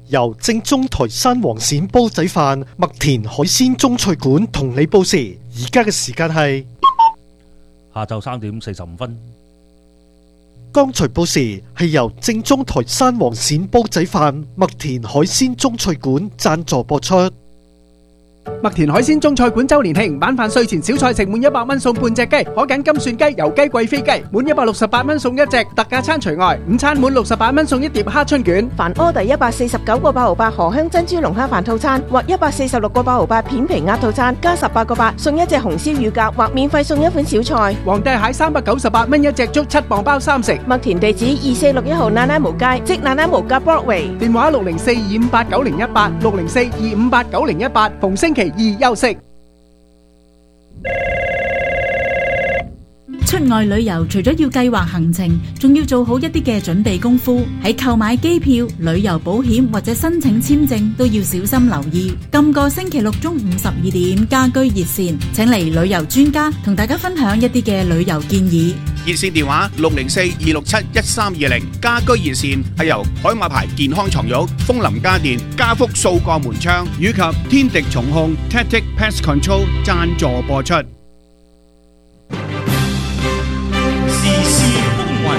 由正宗台山黃鱔煲仔飯、麥田海鮮中菜館同你報時。而家嘅時間係下晝三點四十五分。 剛才報時係由正宗台山黃鱔煲仔飯、麥田海鮮中菜館贊助播出。 麥田海鮮中菜館周年慶，晚飯睡前小菜食滿一百蚊送半隻雞，可揀金蒜雞、油雞、貴妃雞，滿一百六十八蚊送一隻，特價餐除外。午餐滿六十八蚊送一碟蝦春卷。 凡柯第一百四十九個八毫八荷香珍珠龍蝦飯套餐，或一百四十六個八毫八片皮鴨套餐，加十八個八送一隻紅燒乳鴿，或免費送一款小菜。 皇帝蟹三百九十八蚊一隻，足七磅包三食。 麥田地址二四六一號那拉無街，即那拉無街 Broadway。 電話六零四二五八九零一八，六零四二五八九零一八，逢星期二休息。 出外旅遊除咗要計劃行程，仲要做好一啲嘅準備功夫。喺購買機票、旅遊保險或者申請簽證都要小心留意。今個星期六中午十二點，家居熱線請嚟旅遊專家同大家分享一啲嘅旅遊建議。 熱線電話六零四二六七一三二零，家居熱線係由海馬牌健康床褥、楓林家電、家福數個門窗以及天敵重控 Tactic Pest Control 贊助播出。 時事風雲，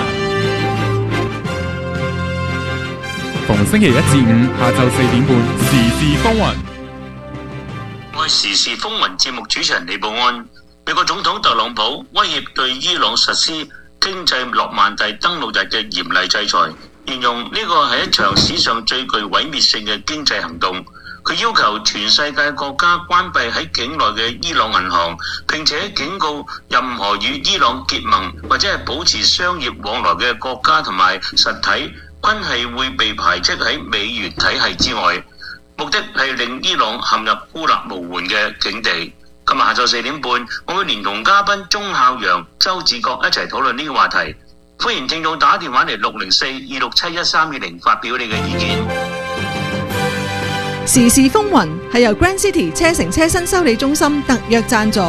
逢星期一至五下晝四點半，時事風雲。 我係時事風雲節目主持人李寶安。美國總統特朗普威脅對伊朗實施經濟諾曼第登陸日嘅嚴厲制裁，形容呢個係一場史上最具毀滅性嘅經濟行動。佢要求全世界國家關閉喺境內嘅伊朗銀行，並且警告任何與伊朗結盟或者係保持商業往來嘅國家同埋實體，均係會被排斥喺美元體系之外。目的係令伊朗陷入孤立無援嘅境地。今日下晝四點半，我會連同嘉賓鐘孝陽、周志國一齊討論呢個話題。歡迎聽眾打電話嚟六零四二六七一三二零發表你嘅意見。 時事風雲係由 Grand City 車城車身修理中心特約贊助。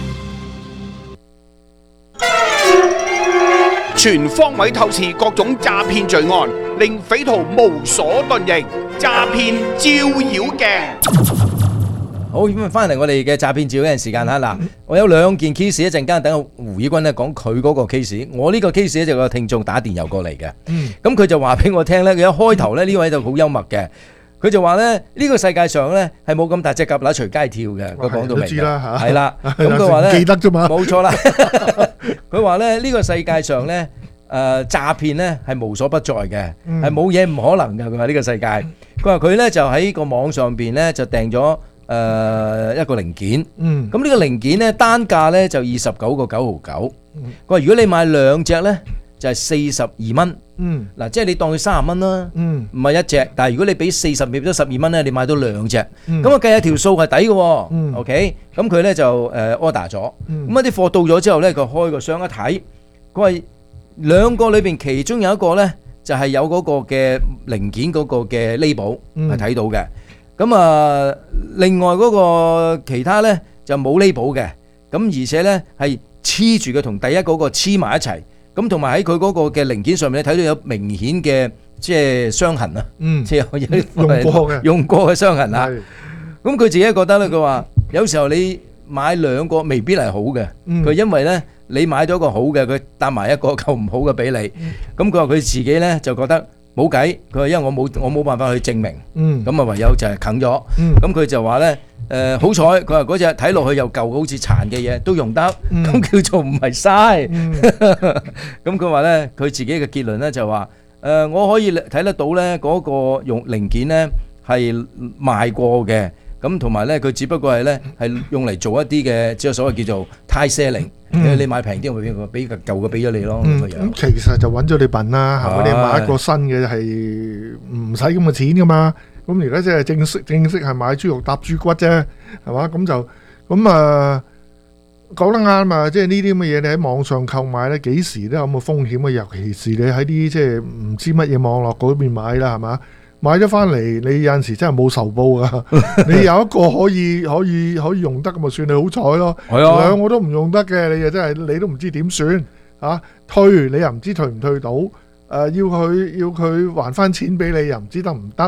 全方位透視各種詐騙罪案，令匪徒無所遁形。詐騙照妖鏡。 好，咁啊，翻嚟我哋嘅詐騙照嘅時間嚇嗱，我有兩件 case， 一陣間等胡以軍咧講佢嗰個 case， 我呢個 case 咧就個聽眾打電郵過嚟嘅，咁佢就話俾我聽咧，佢一開頭咧呢位就好幽默嘅，佢就話咧呢個世界上咧係冇咁大隻蛤乸隨街跳嘅，佢講到明嘅，係啦，咁佢話咧記得啫嘛，冇錯啦，佢話咧呢個世界上咧誒詐騙咧係無所不在嘅，係冇嘢唔可能嘅，佢話呢個世界，佢話佢咧就喺個網上邊咧就訂咗。誒、呃、一個零件，咁呢、嗯、個零件咧單價咧就二十九個九毫九。佢話如果你買兩隻咧就係四十二蚊，嗱、嗯、即係你當佢三十蚊啦，唔係、嗯、一隻。但係如果你俾四十變咗十二蚊咧，你買到兩隻，咁啊、嗯、計下條數係抵嘅。嗯、OK，咁佢咧就誒 order 咗，咁一啲貨到咗之後咧，佢開個箱一睇，佢話兩個裏邊其中有一個咧就係有嗰個嘅零件嗰個嘅 label 係睇到嘅。咁啊，另外嗰個其他咧就冇 label嘅，咁而且咧係黐住嘅，同第一嗰個黐埋一齊，咁同埋喺佢嗰個嘅零件上面咧睇到有明顯嘅即係傷痕啊，即係有啲用過嘅用過嘅傷痕啊。咁佢自己覺得咧，佢話有時候你買兩個未必係好嘅，佢因為咧你買咗個好嘅，佢搭埋一個夠唔好嘅俾你，咁佢話佢自己咧就覺得。冇計，佢話因為我冇我冇辦法去證明，咁啊、嗯、唯有就係啃咗。咁佢、嗯、就話咧，誒、呃、好彩，佢話嗰隻睇落去又舊好似殘嘅嘢都用得，咁、嗯、叫做唔係嘥。咁佢話咧，佢自己嘅結論咧就話，誒、呃、我可以睇得到咧嗰個用零件咧係賣過嘅，咁同埋咧佢只不過係咧係用嚟做一啲嘅即係所謂叫做 tie selling。嗯、你買平啲，我俾個俾個舊嘅俾咗你咯。咁、 嗯、其實就揾咗你笨啦，係咪？你買一個新嘅係唔使咁嘅錢噶嘛。咁而家即係正式正式係買豬肉搭豬骨啫，係嘛？咁就咁啊講得啱啊！即係呢啲咁嘅嘢，你喺網上購買咧，幾時都有咁嘅風險啊！尤其是你喺啲即係唔知乜嘢網絡嗰邊買啦，係嘛？買咗翻嚟，你有陣時真係冇仇報啊！你有一個可以可以可以用得咁咪算你好彩咯。係啊，兩個都唔用得嘅，你又真係你都唔知點算啊？退你又唔知退唔退到，誒、呃、要佢要佢還翻錢俾你又唔知得唔得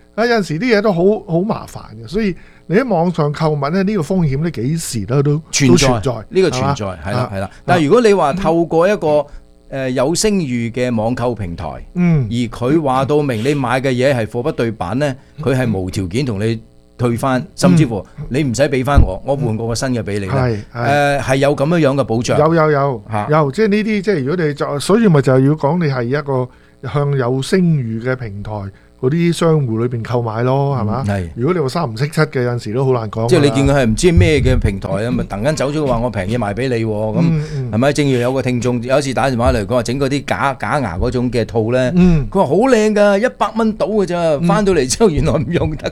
啊有陣時啲嘢都好好麻煩嘅，所以你喺網上購物咧呢個風險咧幾時咧都存在，呢、這個存在係啦係啦。但係如果你話透過一個誒有聲譽嘅網購平台， 嗯， 而佢話到明你買嘅嘢係貨不對版咧，佢係無條件同你退翻，甚至乎你唔使俾翻我，我換過個新嘅俾你啦。係誒係有咁樣樣嘅保障。 有有有有，即係呢啲即係如果你就，所以咪就係要講你係一個向有聲譽嘅平台嗰啲商戶裏邊購買咯，係嘛？係。如果你話三唔識七嘅，有陣時都好難講。 即係你見佢係唔知咩嘅平台啊，咪突然間走咗話我平嘢賣俾你喎，咁係咪？正如有個聽眾有一次打電話嚟講話整嗰啲假假牙嗰種嘅套咧，佢話好靚㗎，一百蚊到嘅咋，翻到嚟之後原來唔用得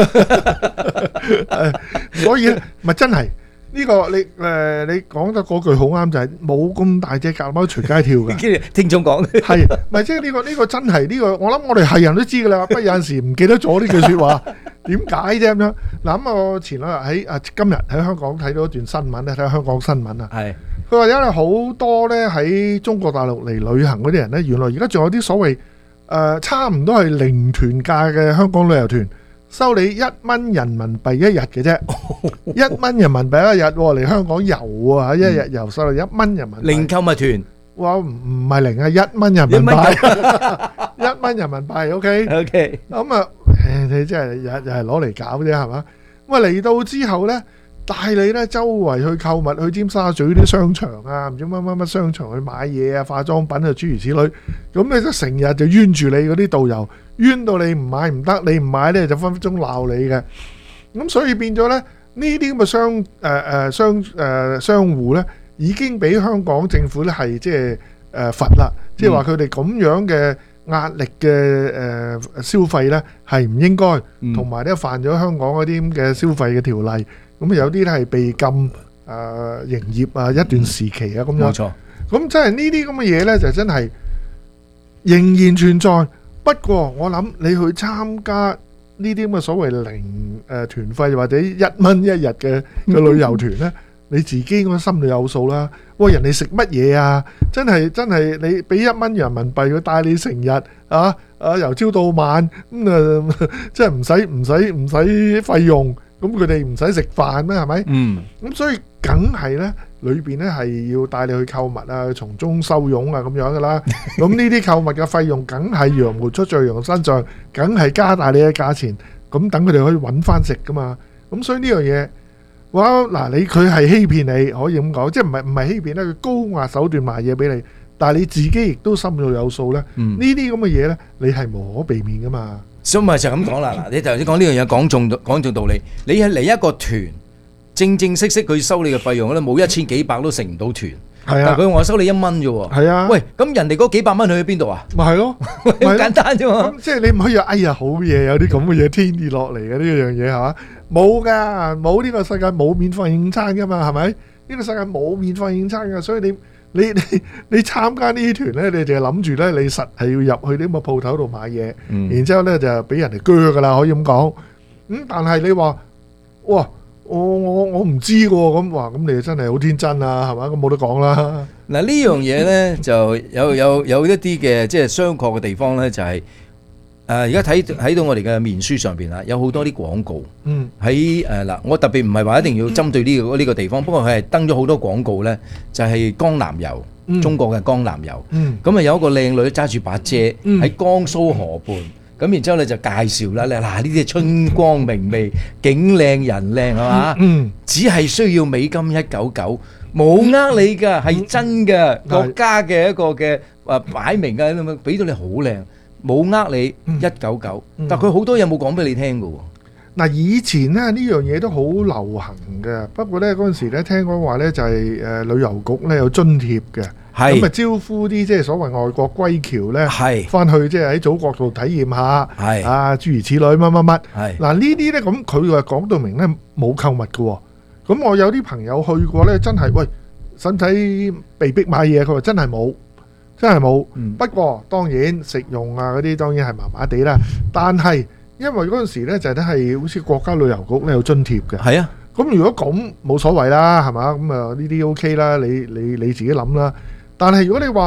嘅。 所以咪真係。呢、這個你誒、呃、你講得嗰句好啱，就係冇咁大隻蛤貓隨街跳嘅。 聽眾講係咪即係呢個呢、這個真係呢、這個？我諗我哋係人都知㗎啦。不過有陣時唔記得咗呢句説話，點解啫咁樣？嗱咁我前兩日喺啊今日喺香港睇到一段新聞咧，睇下香港新聞啊。係佢話因為好多咧喺中國大陸嚟旅行嗰啲人咧，原來而家仲有啲所謂誒、呃、差唔多係零團價嘅香港旅遊團。收你一蚊人民幣一日嘅啫，一蚊人民幣一日嚟香港遊啊！一日遊收你一蚊人民幣。 零購物團， 哇唔唔係零啊，一蚊人民幣，一蚊人民幣 ，OK OK。 咁啊，你真係又又係攞嚟搞啫，係嘛？咁啊嚟到之後咧，帶你咧周圍去購物，去尖沙咀啲商場啊，唔知乜乜乜商場去買嘢啊，化妝品啊，諸如此類。咁你就成日就冤住你嗰啲導遊。冤到你唔買唔得，你唔買咧就分分鐘鬧你嘅。咁所以變咗咧，呢啲咁嘅商誒誒商誒商戶咧，已經俾香港政府咧係即係誒罰啦。即係話佢哋咁樣嘅壓力嘅誒消費咧係唔應該，同埋咧犯咗香港嗰啲咁嘅消費嘅條例。咁有啲咧係被禁誒營業啊一段時期啊咁樣。冇錯。咁即係呢啲咁嘅嘢咧，就真係仍然存在。不過我諗你去參加呢啲咁嘅所謂零誒團費或者一蚊一日嘅嘅旅遊團咧，你自己應該心裏有數啦。喂，人哋食乜嘢啊？真係真係你俾一蚊人民幣佢帶你成日啊啊由朝到晚咁啊，即係唔使唔使唔使費用，咁佢哋唔使食飯咩？係咪？嗯。咁所以梗係咧。裏邊咧係要帶你去購物啊，從中收傭啊咁樣噶啦。咁呢啲購物嘅費用，梗係羊毛出在羊身上，梗係加大你嘅價錢。咁等佢哋可以揾翻食噶嘛。咁所以呢樣嘢，哇嗱，你佢係欺騙你，可以咁講，即係唔係唔係欺騙咧？佢高壓手段賣嘢俾你，但係你自己亦都心裏有數咧。呢啲咁嘅嘢咧，你係無可避免噶嘛。 所以咪就咁講啦。嗱，你頭先講呢樣嘢，講中講中道理。你係嚟一個團。正正式式佢收你嘅費用咧，冇一千幾百都成唔到團。係啊，但佢話收你一蚊啫喎。係啊，喂，咁人哋嗰幾百蚊去咗邊度啊？咪係咯，好簡單啫嘛。咁即係你唔可以話，哎呀好嘢，有啲咁嘅嘢天跌落嚟嘅呢樣嘢係嘛？冇㗎，冇呢個世界冇免費午餐㗎嘛，係咪？呢個世界冇免費午餐㗎，所以你你你你參加呢啲團咧，你就係諗住咧，你實係要入去啲咁嘅鋪頭度買嘢，然之後咧就俾人哋鋸㗎啦，可以咁講。咁但係你話，哇！我我我唔知喎，咁話咁你真係好天真啊，係嘛？咁冇得講啦。嗱呢樣嘢咧就有有有一啲嘅即係商榷嘅地方咧，就係誒而家睇睇到我哋嘅面書上邊啦，有好多啲廣告。嗯。喺誒嗱，我特別唔係話一定要針對呢個呢個地方，不過佢係登咗好多廣告咧，就係江南油，中國嘅江南油。嗯。咁啊有一個靚女揸住把遮喺江蘇河畔。咁然之後咧就介紹啦，嗱呢啲春光明媚，景靚人靚係嘛？嗯，只係需要美金一九九，冇呃你㗎，係真嘅，國家嘅一個嘅誒擺明嘅咁樣，俾到你好靚，冇呃你一九九，但佢好多嘢冇講俾你聽㗎喎。 嗱以前咧呢樣嘢都好流行嘅，不過咧嗰陣時咧聽講話咧就係誒旅遊局咧有津貼嘅。咁啊招呼啲即係所謂外國歸僑咧，翻去即係喺祖國度體驗下，啊諸如此類乜乜乜。嗱呢啲咧咁佢話講到明咧冇購物嘅喎。咁我有啲朋友去過咧，真係喂使唔使被逼買嘢？佢話真係冇，真係冇。不過當然食用啊嗰啲當然係麻麻地啦。但係因為嗰陣時咧就係係好似國家旅遊局咧有津貼嘅。係啊。咁如果咁冇所謂啦，係嘛？咁啊呢啲 OK 啦，你你你自己諗啦。但係如果你話，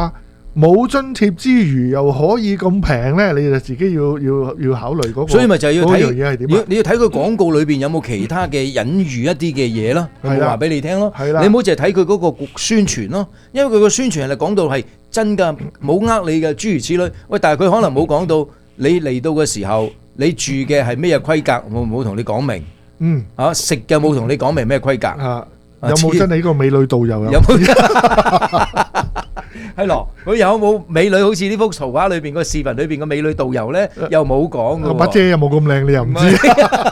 冇津貼之餘又可以咁平咧，你就自己要要要考慮嗰個。 所以咪就係要睇嗰樣嘢係點啊？ 你要睇佢廣告裏邊有冇其他嘅隱喻一啲嘅嘢咯，佢冇話俾你聽咯。 係啦， 你唔好淨係睇佢嗰個宣傳咯，因為佢個宣傳係講到係真㗎，冇呃你嘅諸如此類。喂，但係佢可能冇講到你嚟到嘅時候，你住嘅係咩規格，冇冇同你講明。 嗯， 啊食嘅冇同你講明咩規格。 啊，有冇真係呢個美女導遊有？ 有冇？係咯，佢有冇美女？好似呢幅圖畫裏邊個視頻裏邊個美女導遊咧，又冇講嘅。 把遮又冇咁靚，你又唔知。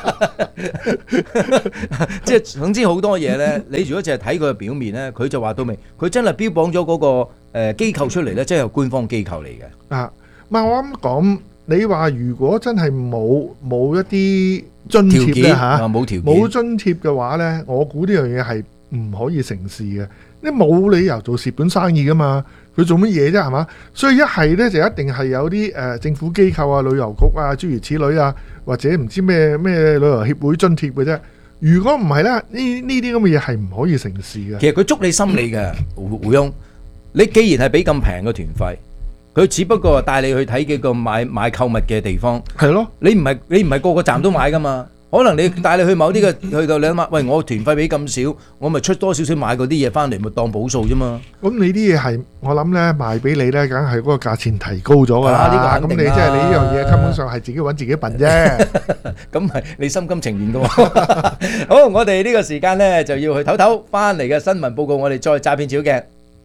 即係總之好多嘢咧，你如果淨係睇佢嘅表面咧，佢就話到明，佢真係標榜咗嗰個誒機構出嚟咧，即係由官方機構嚟嘅。 啊，唔係我啱講，你話如果真係冇冇一啲津貼咧嚇， 冇條件冇津貼嘅話咧，我估呢樣嘢係唔可以成事嘅。你冇理由做蝕本生意噶嘛？佢做乜嘢啫？係嘛？所以一係咧就一定係有啲誒、呃、政府機構啊、旅遊局啊諸如此類啊，或者唔知咩咩旅遊協會津貼嘅啫。如果唔係咧，呢呢啲咁嘅嘢係唔可以成事嘅。 其實佢捉你心理嘅胡胡翁，你既然係俾咁平嘅團費，佢只不過帶你去睇幾個買買購物嘅地方， 係咯。 你唔係你唔係個個站都買噶嘛？可能你帶你去某啲嘅去到你諗下，喂，我團費俾咁少，我咪出多少少買嗰啲嘢翻嚟，咪當補數啫嘛。 咁你啲嘢係我諗咧賣俾你咧，梗係嗰個價錢提高咗噶啦。 呢個咁你即係你呢樣嘢根本上係自己揾自己笨啫。 咁係你心甘情願噶喎。好，我哋呢個時間咧就要去唞唞，翻嚟嘅新聞報告，我哋再詐騙照嘅。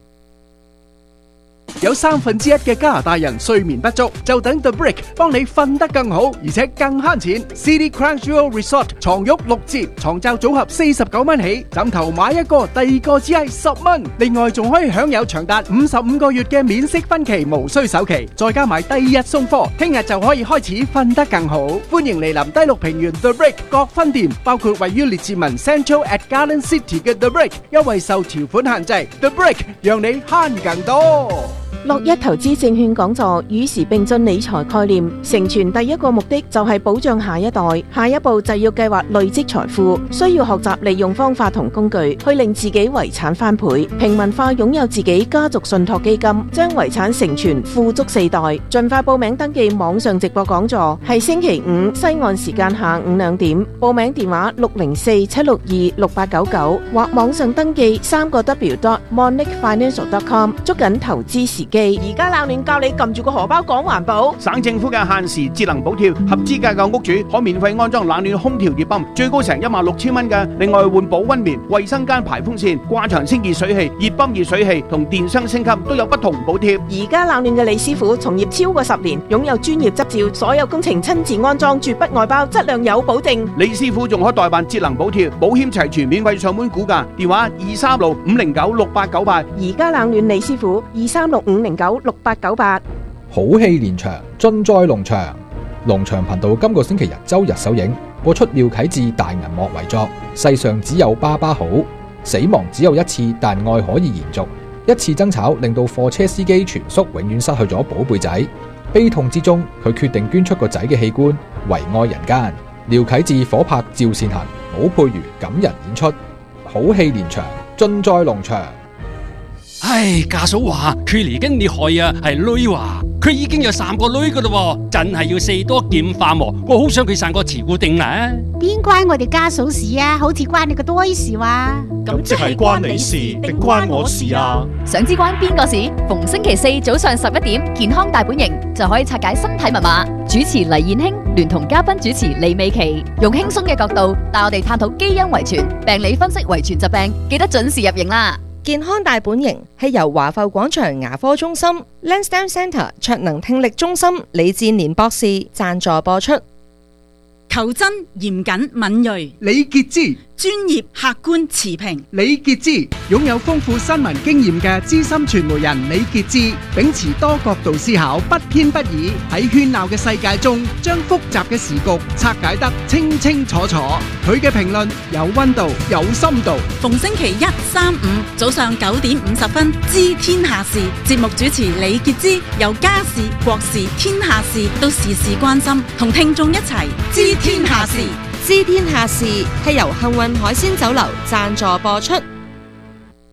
有三分之一嘅加拿大人睡眠不足，就等 The Brick 幫你瞓得更好，而且更慳錢。City Crown Jewel Resort 床褥六折，床罩組合四十九蚊起，枕頭買一個，第二個只係十蚊。另外仲可以享有長達五十五個月嘅免息分期，無需首期，再加埋第二日送貨，聽日就可以開始瞓得更好。歡迎嚟臨低綠平原 The Brick 各分店，包括位於列治文 Central at Garden City 嘅 The Brick， 優惠受條款限制。The Brick 讓你慳更多。 樂一投資證券講座與時並進理財概念，成全第一個目的就係保障下一代，下一步就要計劃累積財富，需要學習利用方法同工具去令自己遺產翻倍，平民化擁有自己家族信託基金，將遺產承傳富足四代。盡快報名登記網上直播講座，係星期五西岸時間下午兩點，報名電話六零四七六二六八九九或網上登記三個 w dot monic financial dot com， 捉緊投資時。而家冷暖教你撳住個荷包講環保。 省政府嘅限時節能補貼，合資格嘅屋主可免費安裝冷暖空調熱泵，最高成一萬六千蚊嘅。另外換保溫棉、衛生間排風扇、掛牆式熱水器、熱泵熱水器同電箱升級都有不同補貼。 而家冷暖嘅李師傅從業超過十年，擁有專業執照，所有工程親自安裝，絕不外包，質量有保證。 李師傅仲可代辦節能補貼，保險齊全，免費上門估價，電話二三六五零九六八九八。 而家冷暖李師傅二三六五零九六八九八。 好戲連場，盡在農場。農場頻道今個星期日周日首映，播出廖啟智大銀幕遺作《世上只有爸爸好》。死亡只有一次，但愛可以延續。一次爭吵令到貨車司機全叔永遠失去咗寶貝仔，悲痛之中，佢決定捐出個仔嘅器官，為愛人間。廖啟智火拍趙善恒、武佩瑜感人演出，好戲連場，盡在農場。 唉，家嫂話佢嚟緊你害啊，係女話佢已經有三個女噶啦，真係要四多劍化喎。我好想佢生個慈固定啦。 邊關我哋家嫂事啊？好似關你個多事話。 咁即係關你事定關我事啊？ 想知關邊個事？逢星期四早上十一點，健康大本營就可以拆解身體密碼。主持黎燕卿聯同嘉賓主持李美琪，用輕鬆嘅角度帶我哋探討基因遺傳、病理分析遺傳疾病，記得準時入營啦！ 健康大本營係由華埠廣場牙科中心、Lansdowne Centre 卓能聽力中心李志年博士贊助播出。 求真、嚴謹、敏銳， 李傑之。 專業、客觀、持平。 李傑之擁有豐富新聞經驗嘅資深傳媒人李傑之，秉持多角度思考，不偏不倚，喺喧鬧嘅世界中，將複雜嘅時局拆解得清清楚楚。佢嘅評論有溫度、有深度。 逢星期一、三、五早上九點五十分，知天下事節目主持李傑之，由家事、國事、天下事到時事關心，同聽眾一齊知天下事。 知天下事係由幸運海鮮酒樓贊助播出。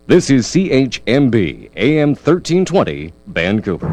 This is C H M B A M thirteen twenty Vancouver.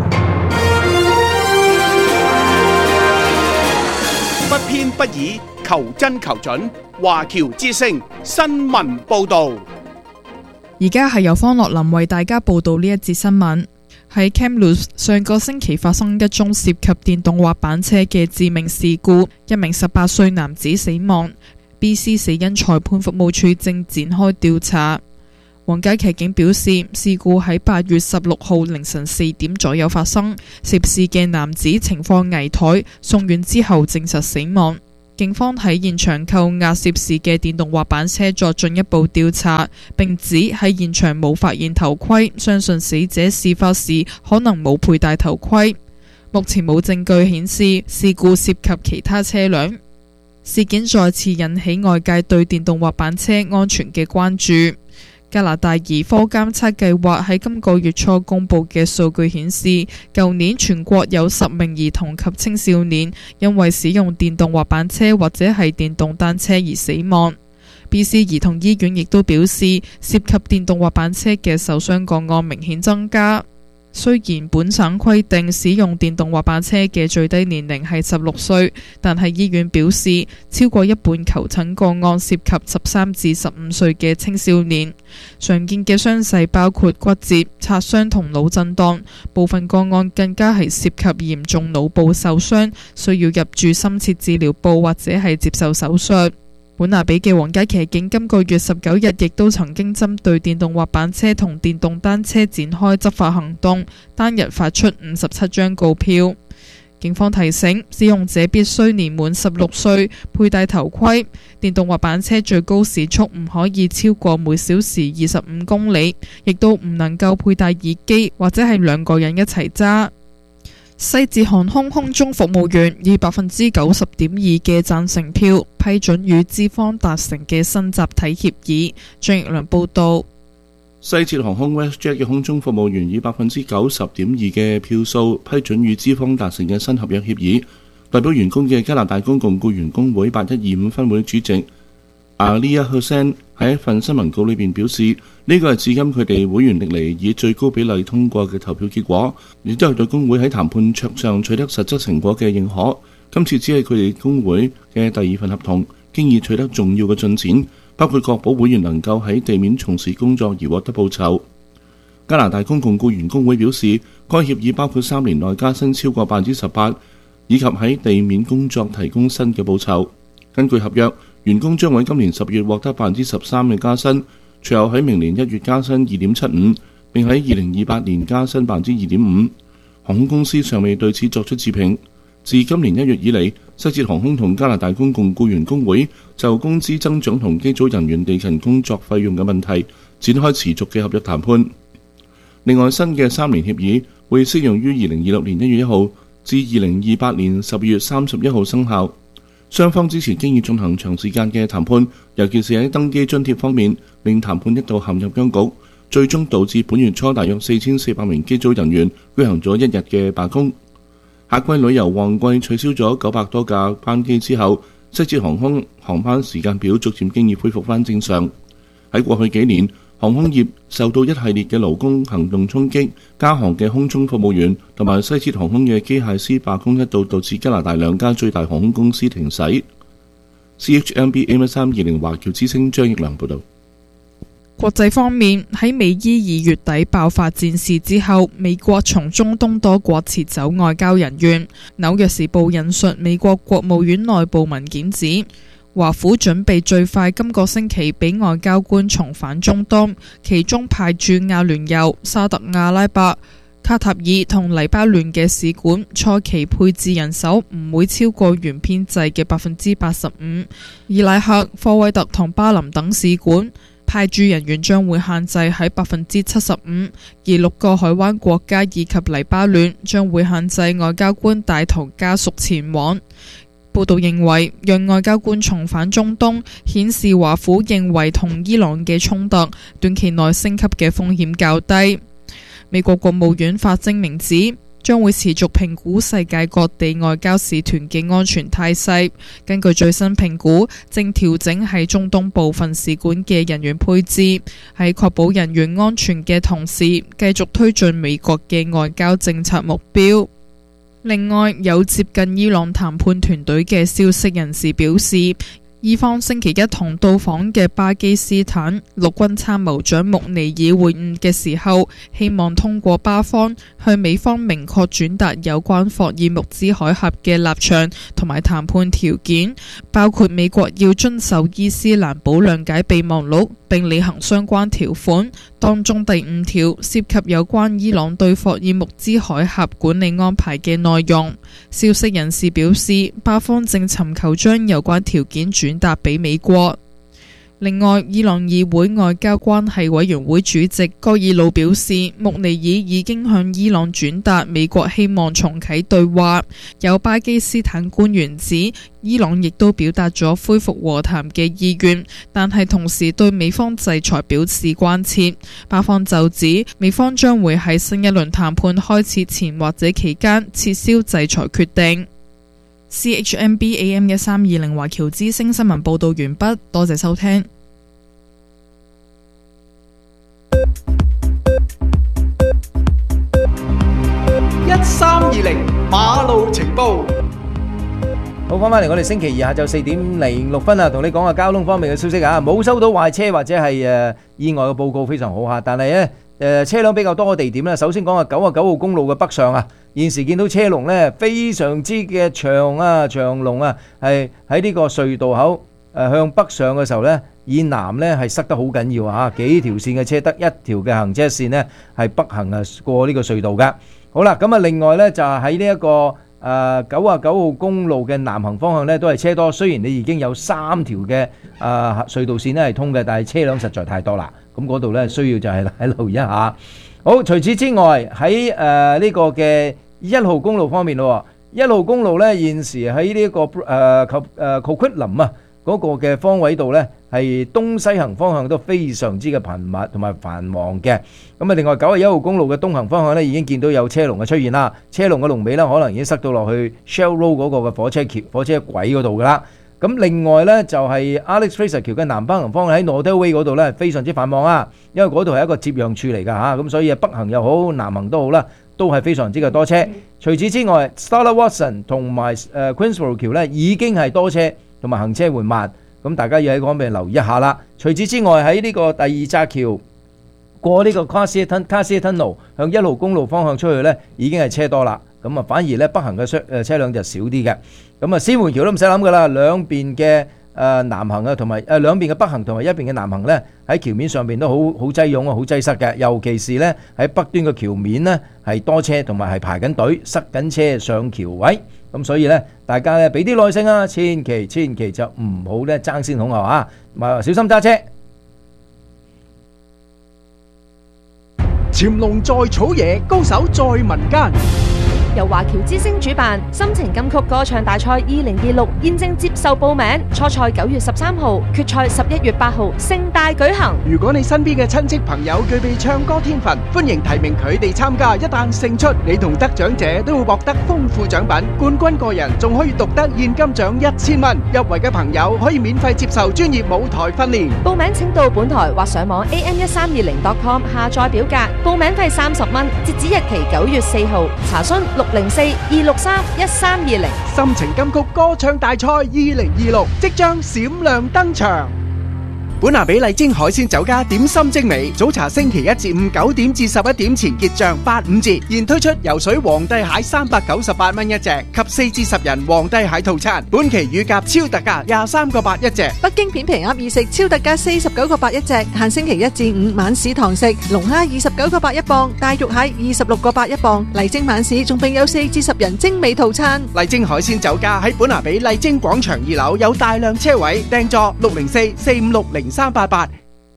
不偏不倚，求真求準。華僑之聲新聞報導。 而家係由方樂林為大家報道呢一節新聞。喺 Kamloops 上個星期發生一宗涉及電動滑板車嘅致命事故，一名十八歲男子死亡。B C 死因裁判服務處正展開調查。皇家騎警表示，事故喺八月十六號凌晨四點左右發生，涉事嘅男子情況危殆，送院之後證實死亡。警方喺現場扣押涉事嘅電動滑板車作進一步調查，並指喺現場冇發現頭盔，相信死者事發時可能冇佩戴頭盔。目前冇證據顯示事故涉及其他車輛。事件再次引起外界對電動滑板車安全嘅關注。加拿大兒科監測計劃喺今個月初公布嘅數據顯示，舊年全國有十名兒童及青少年因為使用電動滑板車或者係電動單車而死亡。B C 兒童醫院亦都表示，涉及電動滑板車嘅受傷個案明顯增加。雖然本省規定使用電動滑板車嘅最低年齡係十六歲，但係醫院表示，超過一半求診個案涉及十三至十五歲嘅青少年。常見嘅傷勢包括骨折、擦傷同腦震盪，部分個案更加係涉及嚴重腦部受傷，需要入住深切治療部或者係接受手術。本拿比嘅皇家騎警今個月十九日亦都曾經針對電動滑板車同電動單車展開執法行動，單日發出五十七張告票。警方提醒使用者必須年滿十六歲，佩戴頭盔。電動滑板車最高時速唔可以超過每小時二十五公里，亦都唔能夠佩戴耳機或者係兩個人一齊揸。西捷航空空中服務員以百分之九十點二嘅贊成票批准與資方達成嘅新集體協議。張奕良報道。 西捷航空 WestJet 嘅空中服務員以百分之九十點二嘅票數批准與資方達成嘅新合約協議。代表員工嘅加拿大公共僱員工會八一二五分會主席Alia Hussain喺一份新聞稿裏邊表示，呢個係至今佢哋會員歷嚟以最高比例通過嘅投票結果，亦都係對工會喺談判桌上取得實質成果嘅認可。今次只係佢哋工會嘅第二份合同，經已取得重要嘅進展，包括確保會員能夠喺地面從事工作而獲得報酬。加拿大公共僱員工會表示，該協議包括三年內加薪超過百分之十八，以及喺地面工作提供新嘅報酬。根據合約，員工將喺今年十月獲得百分之十三嘅加薪，隨後喺明年一月加薪二點七五，並喺二零二八年加薪百分之二點五。航空公司尚未對此作出置評。自今年一月以嚟，西捷航空同加拿大公共僱員工會就工資增長同機組人員地勤工作費用嘅問題展開持續嘅合約談判。另外，新嘅三年協議會適用於二零二六年一月一號至二零二八年十二月三十一號生效。雙方之前經已進行長時間嘅談判，尤其是喺登機津貼方面，令談判一度陷入僵局，最終導致本月初大約四千四百名機組人員舉行咗一日嘅罷工。夏季旅遊旺季取消咗九百多架班機之後，西捷航空航班時間表逐漸經已恢復翻正常。喺過去幾年，航空業受到一系列嘅勞工行動衝擊，加航嘅空中服務員同埋西捷航空嘅機械師罷工一度導致加拿大兩家最大航空公司停駛。C H M B A M 三二零華僑之聲張奕良報道。 國際方面，喺美伊二月底爆發戰事之後，美國從中東多國撤走外交人員。紐約時報引述美國國務院內部文件指，華府準備最快今個星期俾外交官重返中東，其中派駐阿聯酋、沙特阿拉伯、卡塔爾同黎巴嫩嘅使館初期配置人手唔會超過原編制嘅百分之八十五。伊拉克、科威特同巴林等使館派駐人員將會限制喺百分之七十五，而六個海灣國家以及黎巴嫩將會限制外交官帶同家屬前往。報道認為，讓外交官重返中東，顯示華府認為同伊朗嘅衝突短期內升級嘅風險較低。美國國務院發聲明指， 將會持續評估世界各地外交使團嘅安全態勢。根據最新評估，正調整喺中東部分使館嘅人員配置，喺確保人員安全嘅同時，繼續推進美國嘅外交政策目標。另外，有接近伊朗談判團隊嘅消息人士表示，伊方星期一同到訪嘅巴基斯坦陸軍參謀長穆尼爾會晤嘅時候，希望通過巴方向美方明確轉達有關霍爾木茲海峽嘅立場同埋談判條件，包括美國要遵守伊斯蘭堡諒解備忘錄並履行相關條款，當中第五條涉及有關伊朗對霍爾木茲海峽管理安排嘅內容。消息人士表示，巴方正尋求將有關條件轉達俾美國。另外，伊朗議會外交關係委員會主席戈爾魯表示，穆尼爾已經向伊朗轉達美國希望重啟對話。有巴基斯坦官員指，伊朗亦都表達咗恢復和談嘅意願，但係同時對美方制裁表示關切。巴方就指，美方將會喺新一輪談判開始前或者期間撤銷制裁決定。C H M B A M 一三二零華僑之聲新聞報道完畢，多謝收聽。 一三二零馬路情報。 好，翻返嚟我哋星期二下晝四點零六分啊，同你講下交通方面嘅消息啊，冇收到壞車或者係誒意外嘅報告，非常好嚇。但係咧誒車輛比較多嘅地點咧，首先講下九啊九號公路嘅北上啊，現時見到車龍咧非常之嘅長啊，長龍啊，係喺呢個隧道口誒向北上嘅時候咧，以南咧係塞得好緊要啊，幾條線嘅車得一條嘅行車線咧係北行啊過呢個隧道㗎。好啦，咁啊另外咧就係喺呢一個誒九啊九號公路嘅南行方向咧都係車多，雖然你已經有三條嘅誒隧道線咧係通嘅，但係車輛實在太多啦，咁嗰度咧需要就係喺留意一下。好，除此之外喺誒呢個嘅一號公路方面咯，一號公路咧現時喺呢個誒及誒 Coquitlam 啊嗰個嘅方位度咧係東西行方向都非常之嘅頻密同埋繁忙嘅。咁啊，另外九十一號公路嘅東行方向咧已經見到有車龍嘅出現啦，車龍嘅龍尾咧可能已經塞到落去 Shell Road 嗰個嘅火車橋、火車軌嗰度噶啦。咁另外咧就係 Alex Fraser 橋嘅南北行方向喺 Northern Way 嗰度咧非常之繁忙啊，因為嗰度係一個接壤處嚟㗎嚇，咁所以北行又好，南行都好啦，都係非常之嘅多車。除此之外 Starla Watson 同埋誒 Queensborough 橋咧已經係多車同埋行車緩慢，咁大家要喺嗰方面留意一下啦。除此之外喺呢個第二紮橋過呢個 Cassia Tunnel 向一號公路方向出去咧已經係車多啦，咁啊反而咧北行嘅車誒車輛就少啲嘅。咁啊獅門橋都唔使諗噶啦，兩邊嘅誒南行啊同埋誒兩邊嘅北行同埋一邊嘅南行咧喺橋面上邊都好好擠擁啊，好擠塞嘅，尤其是咧喺北端嘅橋面咧係多車同埋係排緊隊塞緊車上橋位，咁所以咧大家咧俾啲耐性啊，千祈千祈就唔好咧爭先恐後啊，咪小心揸車。 潛龍在草野，高手在民間。 由華僑之聲主辦心情金曲歌唱大賽二零二六現正接受報名，初賽九月十三號，決賽十一月八號，盛大舉行。 如果你身邊嘅親戚朋友具備唱歌天分，歡迎提名佢哋參加。一旦勝出，你同得獎者都會獲得豐富獎品，冠軍個人仲可以獨得現金獎一千蚊。入圍嘅朋友可以免費接受專業舞台訓練。 報名請到本台或上網 a m 一三二零 dot com 下載表格，報名費三十蚊，截止日期九月四號。查詢六零四二六三一三二零。 心情金曲歌唱大賽二零二六即將閃亮登場。本拿比麗晶海鮮酒家點心精美，早茶星期一至五九點至十一點前結賬八五折，現推出游水皇帝蟹三百九十八蚊一隻及四至十人皇帝蟹套餐，本期乳鴿超特價廿三個八一隻。 北京片皮鴨二食超特價四十九個八一隻，限星期一至五晚市堂食，龍蝦二十九個八一磅，大肉蟹二十六個八一磅。麗晶晚市仲並有四至十人精美套餐。 麗晶海鮮酒家喺本拿比麗晶廣場二樓有大量車位，訂座六零四四五六零三八八。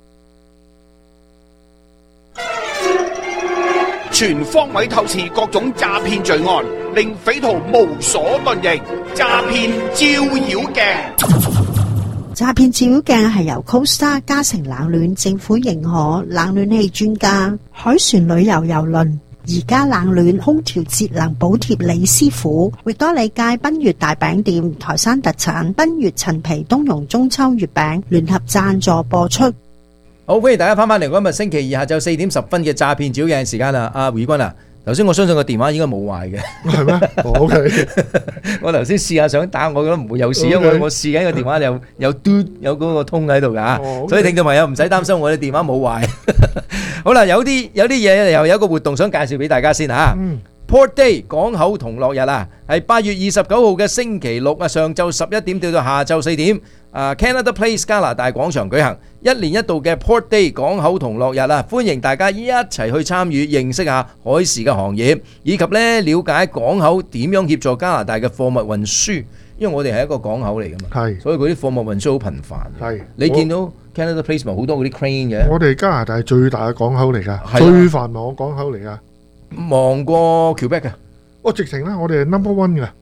全方位透視各種詐騙罪案，令匪徒無所遁形。詐騙照妖鏡， 詐騙照妖鏡係由 Costa 嘉誠冷暖政府認可冷暖氣專家、海船旅遊郵輪、 宜家冷暖空調節能補貼李師傅，域多利街賓悅大餅店台山特產賓悅陳皮冬蓉中秋月餅聯合贊助播出。 好，歡迎大家翻返嚟，今日星期二下晝四點十分嘅詐騙照鏡時間啦。阿胡君啊，頭先我相信個電話應該冇壞嘅， 係咩？哦 OK， 我頭先試下想打，我覺得唔會有事，因為我試緊個電話有有嘟有嗰個通喺度㗎， 哦 okay， 所以聽眾朋友唔使擔心，我哋電話冇壞。好啦，有啲有啲嘢又有一個活動想介紹俾大家先嚇。 嗯 Port Day 港口同樂日啊，係八月二十九號嘅星期六啊，上晝十一點到到下晝四點，啊 Canada Place 加拿大廣場舉行，一年一度嘅 Port Day 港口同樂日啊，歡迎大家一齊去參與，認識下海事嘅行業，以及咧了解港口點樣協助加拿大嘅貨物運輸，因為我哋係一個港口嚟㗎嘛， 係， 所以嗰啲貨物運輸好頻繁。 係， 你見到 Canada Place 咪好多嗰啲 crane 嘅？ 我哋加拿大係最大嘅港口嚟㗎， 係啊最繁忙嘅港口嚟㗎， 忙過 Quebec 嘅。 我直情咧，我哋係 number one 㗎。